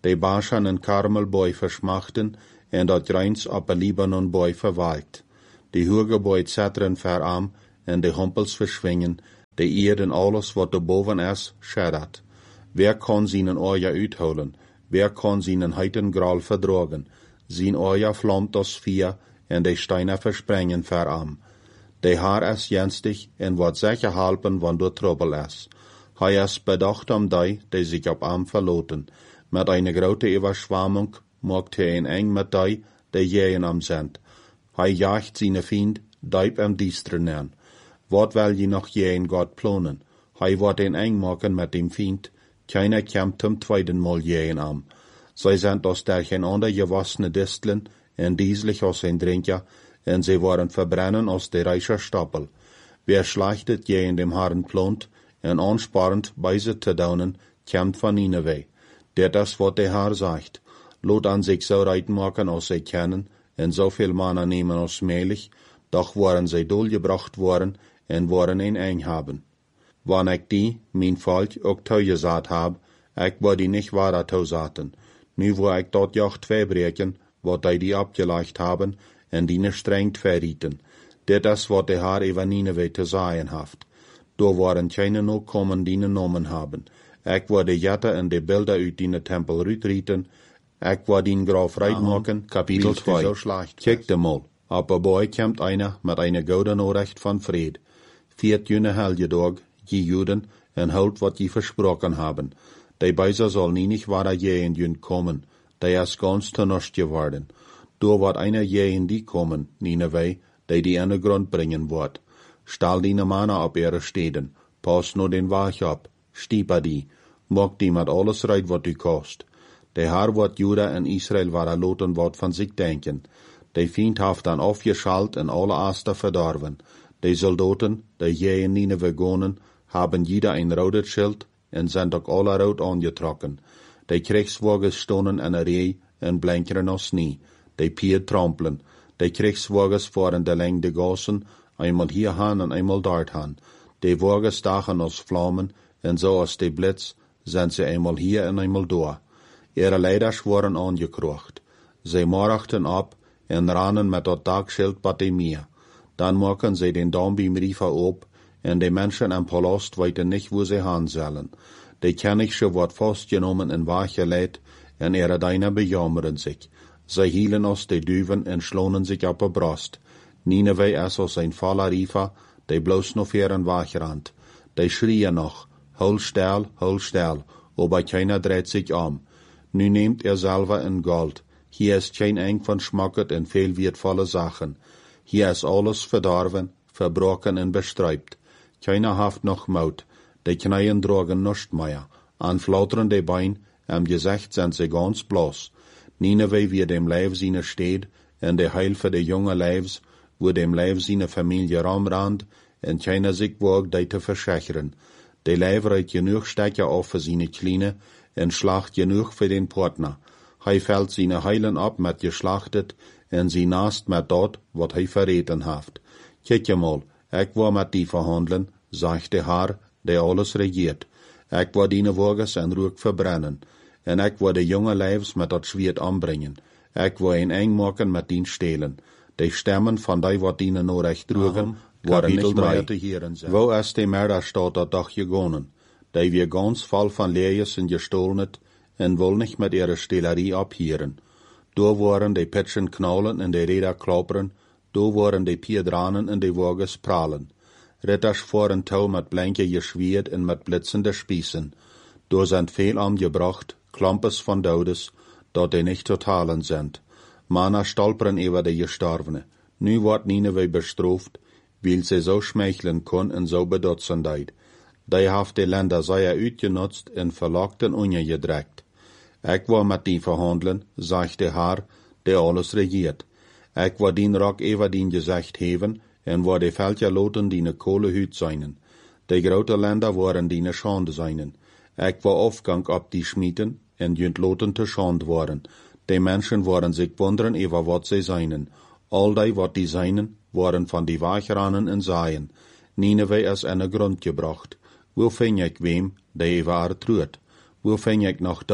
de Baschan en Karmelboy verschmachten, en dat reins op een Libanonboy verwalkt. De Hurgeboy zetteren verarm, en de Humpels verschwingen, de Ierden alles wat er boven is, scheddert. Wer kan zijn oor uitholen? Wer kan zijn heiten graal verdragen? Zijn oor vlamt als vier, en de steinen versprengen verarm. De haar is jenstig, en wordt zeker helpen, wanneer trouble is. Hij is bedacht om die, die zich op hem verloten. Met een grote Überschwammung maakt hij een eng met die, die jeen am sind. Hij jaagt zijn vriend, diep hem diesteren aan. Wat wil je nog jeen God plannen? Hij wordt een eng maken met dem vriend. Keiner kämmt hem tweeden mal jeen am. Zij zijn als der geen ander gewassene distelen, en dieselig als een drinker, en zij worden verbrennen als de reicher Stapel. Wer schlachtet jeen dem Herrn plant, en ansparend bij ze te daunen, kämmt van Nineveh. Dit is wat de Herr zegt. Lot an sich so reit maken als zij kennen, en zoveel mannen nemen als melig, doch worden zij dolgebracht worden, en worden een eng hebben. Wanneer ik die, mijn volk, ook toegezaat heb, ik word die niet waar toezaten. Nu wil ik dat jacht twee breken, wat die die abgelegd hebben, en die streng verrieten. Dit is wat de Herr over Nineveh te zeggen heeft. Door worden keine nog komen die nomen hebben. Ik wil de jetten en de beelden uit die tempel uitrieten. Ik wil die graaf reit maken. Kapitel twee. Kijk de mal. Op een boy komt einer met een gouden oorrecht van vrede. Viert june helgedag, je Juden, en houdt wat je versproken hebben. Die bijzer zal niet waar je in jun komen. Die is ganz te nust geworden. Door wat einer je in die komen, Nineveh, die die in de grond brengen wordt. Stal die mannen op ihre steden. Pas no den Wach op. Stieper die. Mok die met alles reit wat u kost. De Herr wat Juda en Israel waren loten wat van zich denken. De Feind heeft dan afgeschalt en alle Aster verdorven. De Soldaten, die je in Nineveh gonen, haben jeder ein rotes Schild en zijn ook alle rood aangetrokken. De Kriegswagen stonden in een rij en blinkeren als nie. De pier trampelen. De Kriegswagens voeren de leng de gassen, einmal hierhan en einmal dorthan. De wagen stachen als vlammen, en zo als de blitz, zijn ze einmal hier en einmal door. Ihre leiders worden aangekrocht. Zij morachten op, en rannen met dat dagschild bij de meer. Dan maken zij den Dambiemriefer op, en de mensen im Palast weten nicht, wo sie han sollen. De Königse wordt vastgenomen en weggeleid, en ihre Diener bejammeren sich. Zij hielen als de duwen en slonen sich op de brust. Nineveh is als een voller Riefer, die bloos nog veren wegrannt. Die schrien nog, hol stil, hol stil, aber keiner dreht sich om. Nu nehmt er selber in Gold. Hier ist kein eng van schmacket en veel wertvolle Sachen. Hier ist alles verdorven, verbrochen en bestreibt. Keiner haft noch Maut. De Kneien drogen nust mehr. An flauterende Bein, am Gesicht sind sie ganz bloß. Nineveh wie dem Leib seine steht, en de Heil für de junge Leibs, wo dem Leib seine Familie rumrannt, en keiner sich wagt, die te verschecheren. De Leib reit genug Stecker auf für seine Kleine, en schlacht genug für den Partner. Hij fällt seine Heilen ab mit geschlachtet, en sie nast mit dort, wat hij verreten haft. Kijk je mal, ik wil met die verhandelen, sagt de Herr, der alles regiert. Ik wil die Wagens en Ruck verbrennen, en ik wil de jonge Leibs met dat Schwert anbringen. Ik wil een eng maken met die stelen. De stemmen van die wat die no recht droegen, worden niet meer te hieren zijn. Wo is de Mörderstaat dat dag gegonen? Die wir ganz voll van leerjes en gestohlenet, en wil nicht mit ihrer Stehlerie abhieren. Do waren de Pitschen knaulen en de Räder klappern, do waren de Pierdranen en de Wagens prahlen. Ritters voeren touw met blanke geschwierd en met blitzende Spießen. Do sind veel angebracht, Klampes van Dodes, dat die nicht zu talen sind. Mana stolpern über de Gestorvene. Nu wordt Nineveh bestraft, weil sie so schmeicheln kon en so bedotzendheid. Die heeft de Länder sehr uitgenutzt en verlockt en ungedreckt. Ik wil met die verhandelen, zegt de Herr, der alles regiert. Ik wil dien Rock over dien gezicht heven, en wil de Veldje loten die Kohlehuut zijn. De grote Länder worden die schande zijn. Ik wil afgang op die schmieden, en junt loten te schande worden. De mensen worden zich wonderen over wat zij zijn. Al die wat die zijn, worden van die wegerannen en zaaien. Nineveh is in de grond gebracht. Wo vind ik wem, die over haar truert? Wo vind ik nog die,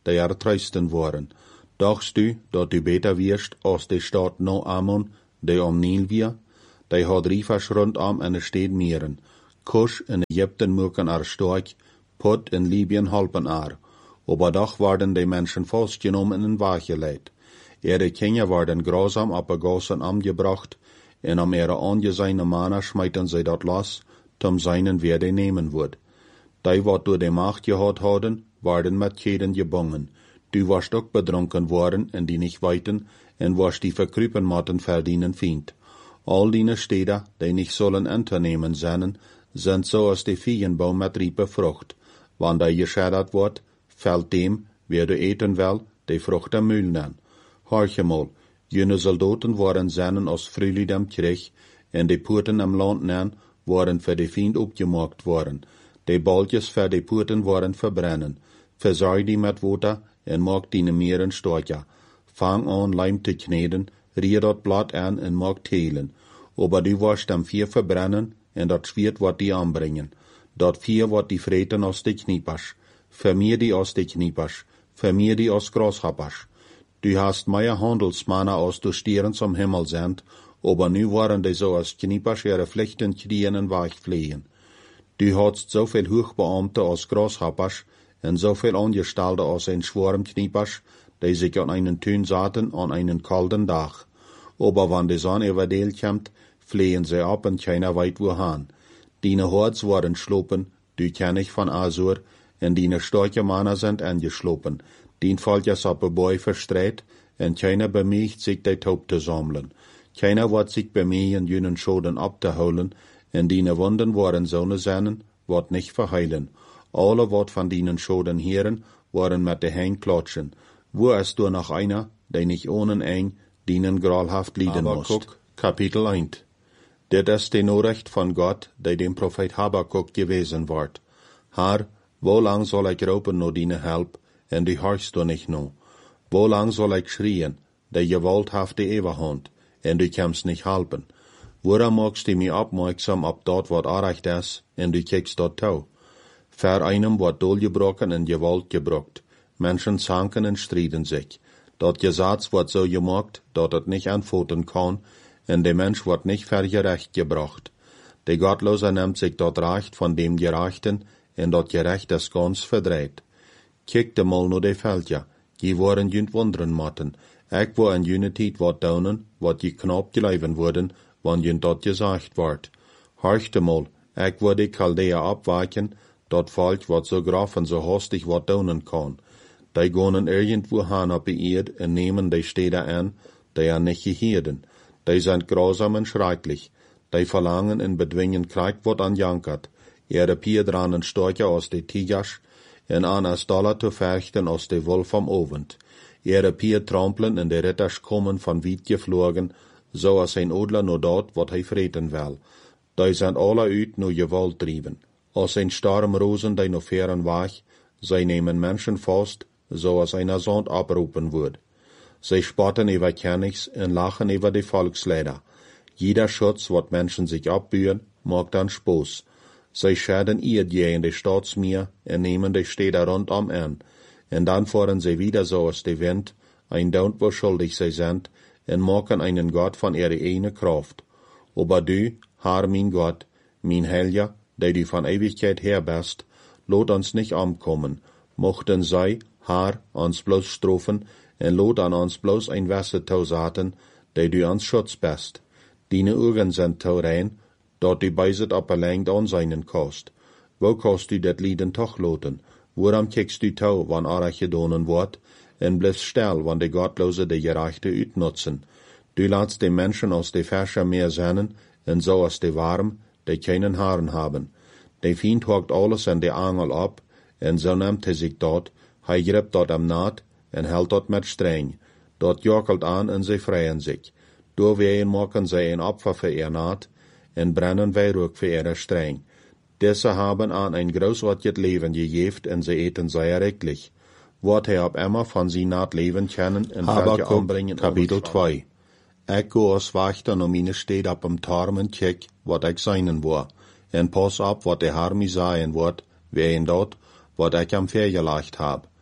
die er treisten waren. Dachtst du, dat du beter wirst als de stad no Ammon, die om Nil wir? Die had riefers rondom en de stad meren. Kush in Egypten moeken er stork, Put in Libyen halpen er. Oberdag worden die Menschen vastgenomen en weggeleidt. Ihre Kinder worden grausam op de gassen omgebracht, en om ihre angezijne mannen smijten zij dat los, tom seinen wer die nemen wordt. Die wat door de macht gehad hadden, worden met keden gebongen. Du warst ook bedronken worden en die nicht weiten, en warst die verkrupen matten verdienen fiend. All die steden, die nicht sollen unternehmen zijn, sind so als de viegenbaum met riepe Frucht. Wann die gescheddert wordt, fällt dem, wer du eten wel, de Frucht am Mühl nen. Horche mal, jene Soldaten waren seinen aus Frühlied am Krieg, en de Poorten am Land nen, waren für de Fiend opgemaakt worden. De baltjes für de Poorten waren verbrennen. Verzorg die met water, en maak die meren storja. Fang an lijm te kneden, rier dat blad aan en maak telen. Aber du warst am vier verbrennen, en dat Schwert wat die anbringen. Dat vier wat die vreten aus de kniepers. Vermeer die aus de kniepers. Vermeer die aus grashappers. Du hast mehr Handelsmannen aus du Stieren zum Himmel sind, aber nu waren die so als kniepers ihre Pflichten kriegen en wegfliehen. Du hast so viel Hochbeamte aus grashappers, en so viel Angestellte aus ein Schwarm kniepers, die sich an einen Tün saten an einen kalten Tag. Aber wann die Sonne überdeelt kommt, fliehen sie ab und keiner weit wohin. Dine Horts waren schlopen, du kenn ich von Asur, en dine starke Männer sind angeschlopen. Dien valt jas op een boy verstreit, en keiner bemeegt sich die Taub te sammeln. Keiner wat sich bemehen, jenen Schoden abzuholen, en dine Wunden waren so seinen, wat nicht verheilen. Alle wat van dienen Schoden heren, waren met de Hein klatschen. Wo ist du noch einer, der nicht ohne eng, dienen gralhaft lieden muss? Habakuk, Kapitel eins. Dit ist die Nachricht von Gott, der dem Prophet Habakuk gewesen ward. Herr, wo lang soll ich roepen no dine Help, en du horchst du nicht no? Wo lang soll ich schrien, der Gewalt haft die Eberhand, en du kannst nicht helpen? Woran magst du mich aufmerksam ab dort, wat arrecht ist, en du kiekst dort tau? Ver einem wat dolgebrochen en Gewalt gebrocht. Menschen zanken en striden sich. Dat Gesetz wat so gemacht, dat het nicht antworten kann, en de Mensch wird nicht vergerecht gebracht. De Gottlose nimmt sich dort Recht von dem Gerechten, en dat Gerecht es ganz verdreht. Kijk mal no de Veldja, die waren jünt wunderen matten. Ik wo in jüne tijd wat daunen, wat je knap geleiven worden, wann jünt dat gesagt ward. Horchte mal, ik wo de Chaldea abwaken, dat Volk wat so graf en so hastig wat daunen kann. Die gonen irgendwo han op de Erd en nemen de Städte an, die er nicht gehirden. Die sind grausam en schrecklich. Die verlangen en bedwingen Krieg wat an jankert. Ihre Piedranen storche aus de Tigers, en aan as dollar te verchten aus de Wolf am Ovend. Ihre Pier trampeln en de Ritters kommen van weit geflogen, so als ein Odler no dort, wat hij vreten wil. Die sind alle uit no Gewalt drieben. Als ein Storm rosen die no feren weg, zij nemen Menschen vast, so als einer Sand abrufen wird. Sie spotten über Königs en lachen über die Volksleider. Jeder Schutz, wat Menschen sich abbühen, mag dann Spaß. Sie schaden ihr je in de Staatsmeer en nemen de Städte rundom an. En dann fahren sie wieder so aus de Wind, ein Daunt, wo schuldig sie sind, en machen einen Gott von ihrer eine Kraft. Aber du, Herr mein Gott, mein Helja, der du von Ewigkeit her bist, lot uns nicht umkommen. Mochten sei, Herr, uns bloß strofen, en lot an uns bloß ein Wasser tausaten, der du ans Schutz bist. Dine Augen sind tau rein, dort die beiset op verlängt an seinen kost. Wo kost du dat Lieden toch loten? Woran kiekst du tau, wann arach gedonen wordt, en bliffst still, wann de Gottlose de Gerechte uitnutzen? Du laatst de Menschen aus de Fäscher meer sennen, en so aus de Warm, de keinen Haaren haben. De Fiend hokt alles in de Angel ab, en so nimmt hij sich dort, hij gript dort am Naht, en hält dort met streng. Dort jockelt an, en sie freien sich. Doorween maken zij een Opfer für ihr Naht, en brennen Weihrauch für ihre streng. Diese haben an ein großartiges Leben gegeft, en sie eten sehr recklich. Wat hij op immer von sie naht leben können, en welche anbringen. Kapitel zwei. Ik go als wachter om meine steed op em Tarm en kijk, wat ik seinen war. En pas op, wat de Herr mi sagen wordt, wer in dort, wat ik am vergelegt hab.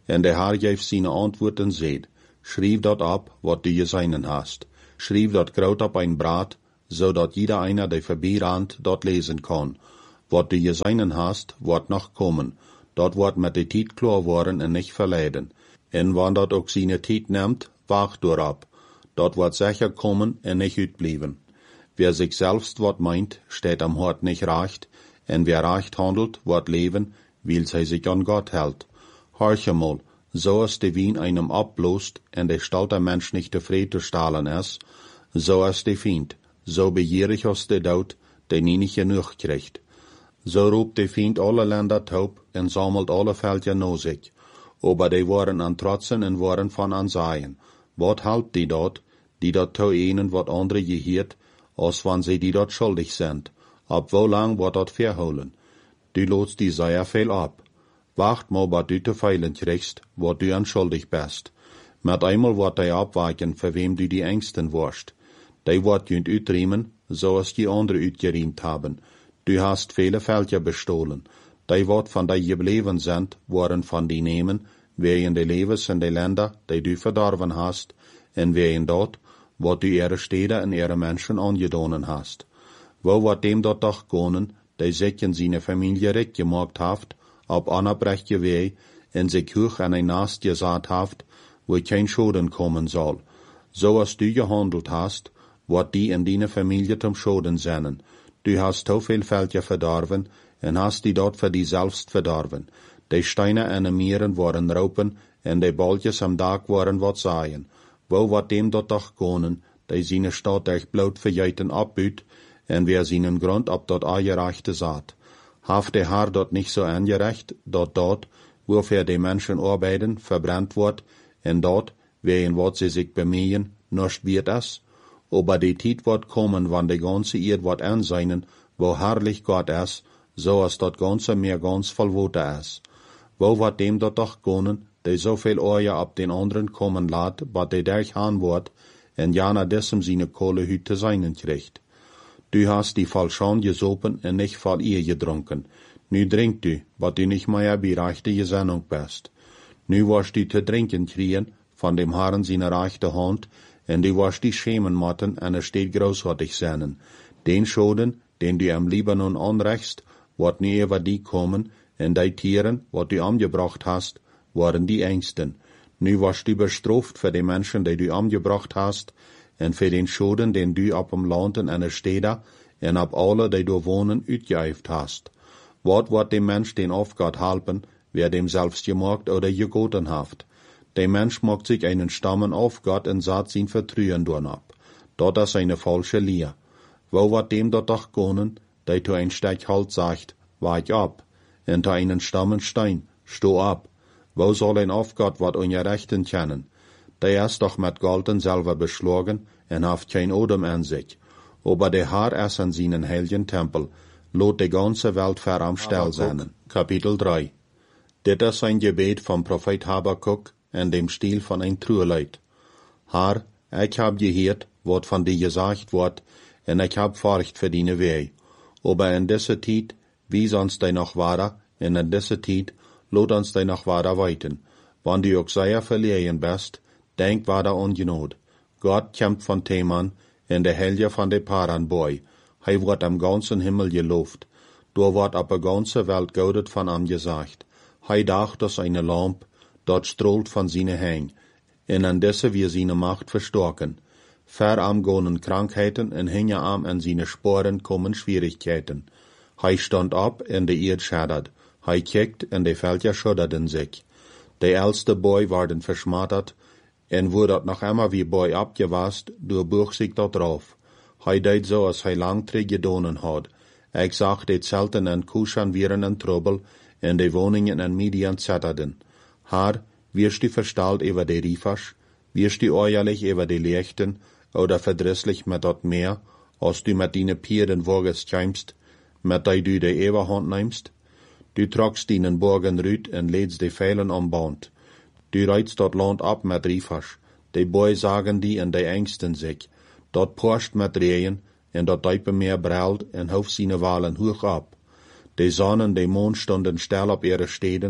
En de Haar geeft zijn antwoord en zeid, schrijf dat op, wat du gezeinen hast. Schrijf dat groot op een braad, zodat jeder einer, der vorbeirand, dat lezen kan. Wat du gezeinen hast, wordt nog komen. Dat wordt met de tijd klaar worden en niet verleiden. En wanneer dat ook zijn tijd neemt, wacht erop. Dat wordt zeker komen en niet uitblijven. Wer zich selbst wat meint, steht am hart nicht recht, en wer recht handelt, wordt leven, weil hij zich an Gott hält. Horche mal, so als de wien einem abblåst, en de stolter Mensch nicht tevreden stahlen is, so als de Feind, so begierig als de dood, de nie nicht genug kriegt. So roept de Feind alle Länder taub, en sammelt alle Völker no sich. Aber die waren an trotsen en waren van ansaaien. Wat halt die dort, die dat to einen wat andere geheert, als wann sie die dort schuldig sind? Ab wo lang wordt dat verholen? Du loodst die sehr veel ab. Wacht mal, wat du te feilen kriegst, wat du anschuldig bist. Met einmal wordt die abwaken, voor wem du die Ängsten warst. Die wordt junt uitriemen, zoals die andere uitgeriemt haben. Du hast viele Völker bestohlen. Die wat van die gebleven zijn, worden van die nemen, wegen de levens en de Länder, die du verdorven hast, en wegen dat, wat du ihre Städte en ihre Menschen angedonen hast. Wo wat dem dort doch konen, die sich in seine Familie recht gemacht haft, op onoprechte wei, en sich hoch an ein Nast gesaat haft, wo kein Schaden kommen soll. So als du gehandelt hast, wat die in deine Familie zum Schaden sennen. Du hast so viel Völker verdorven, en hast die dort für die selbst verdorven. Die Steine an den Meeren waren raupen, en die Bolletjes am Dag waren wat saaien. Wo wat dem dort doch konen, die seine Stadt echt bloot verjeiten abbuut, en wer seinen Grund ab dort angerechte saat. Haft der Haar dort nicht so angerecht, dort dort, wofür die Menschen arbeiten, verbrannt wird, en dort, wegen wat sie sich bemühen, nicht wird es. Aber die Zeit wird kommen, wann die ganze Erde wird anseinen, wo herrlich Gott ist, so als dort ganze mehr ganz vollwote ist. Wo wird dem dort doch konen, die so viel Euer ab den anderen kommen lässt, wat die derch han wird, en jana dessen seine Kohlehütte seinen kriegt. Du hast die voll Schand gesopen en nicht voll ihr getrunken. Nu trink du, wat du nicht mehr bei rechte Gesinnung bist. Nu wirst du zu trinken kriegen, von dem Herrn seine rechte Hand, en du wirst die schämen motten, en er steht großartig seinen. Den Schoden, den du am Libanon anrechst, wird nie über die kommen, en die Tieren, wat du angebracht hast, waren die Ängsten. Nu wirst du bestraft für die Menschen, die du angebracht hast, en für den Schoden, den du ab dem Land en einer Städte, en ab alle, die du wohnen, uitgeëift hast. Wat wird dem Mensch den Aufgott helpen, wer dem selbst gemacht oder gegoten haft? Der Mensch macht sich einen Stammen auf Gott und sagt sein Vertrauen durch ab. Dort ist eine falsche Lehre. Wo wird dem dort doch können, der zu ein Stück halt sagt, weich ab, und zu einen Stammen stein, steh ab. Wo soll ein Aufgott wat ungerechten kennen? Der ist doch mit Golden selber beschlagen und haft kein Odem an sich. Aber der Herr ist an seinen heiligen Tempel, lot die ganze Welt ver am Stell sein. Kapitel drei. Dit ist ein Gebet vom Prophet Habakuk in dem Stil von ein Trueleid. Herr, ich hab gehört, wat von dir gesagt wird, und ich hab Furcht für deine Weh. Aber in dieser Zeit, wies uns dei noch weiter, und in dieser Zeit, lot uns dei noch weiter weiten. Wann du auch sehr verliehen bist, denk weiter an Genot. Gott kämpft von Theman, in der Helge von de Paran boy. Hij wird am ganzen Himmel gelobt. Da wird ab der ganze Welt gaudet von ihm gesagt. Hij dacht aus eine Lamp, dort strahlt von seine Hang, en an desse wir seine Macht verstärken. Ver am gonen Krankheiten en hinge am an seine Sporen kommen Schwierigkeiten. Hij stand ab en de Erd schaddert. Hij kijkt en de Völker schudderten sich. De älste Boy werden verschmattert, en wurde dat noch immer wie Boy abgewast, durchbuch sich dort drauf. Hij deed so, als hij lang terug gedonen had. Ik zag de Zelten en Kushan wieren en Trouble, en de woningen en Midian zetterden. Haar, wirst du verstalt über de Riefasch, wirst du euerlich über de Lechten, oder verdrisslich mit dat Meer, als du mit deine Pieren woges kämpst, mit dei du de Eberhand nimmst? Du tragst deinen Borgen rüt en lädst de Pfeilen am Band. Du reizt dat Land ab mit Riefasch, de Boy sagen die en de ängsten sich. Dat porscht mit Rehen, en dat Deipe Meer brellt en houft seine Walen hoch ab. De Sonne en de Mond stonden still op ihre Steden,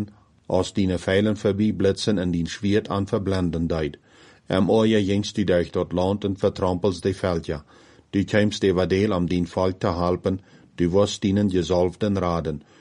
als dine Pfeilen voorbijblitzen en dien Schwert an verblenden deed. Am oje jengst du durch dat land en vertrampelst de Veldja. Du kämst de Wadeel am dien Volk te helpen, du wirst dienen gesalften raden.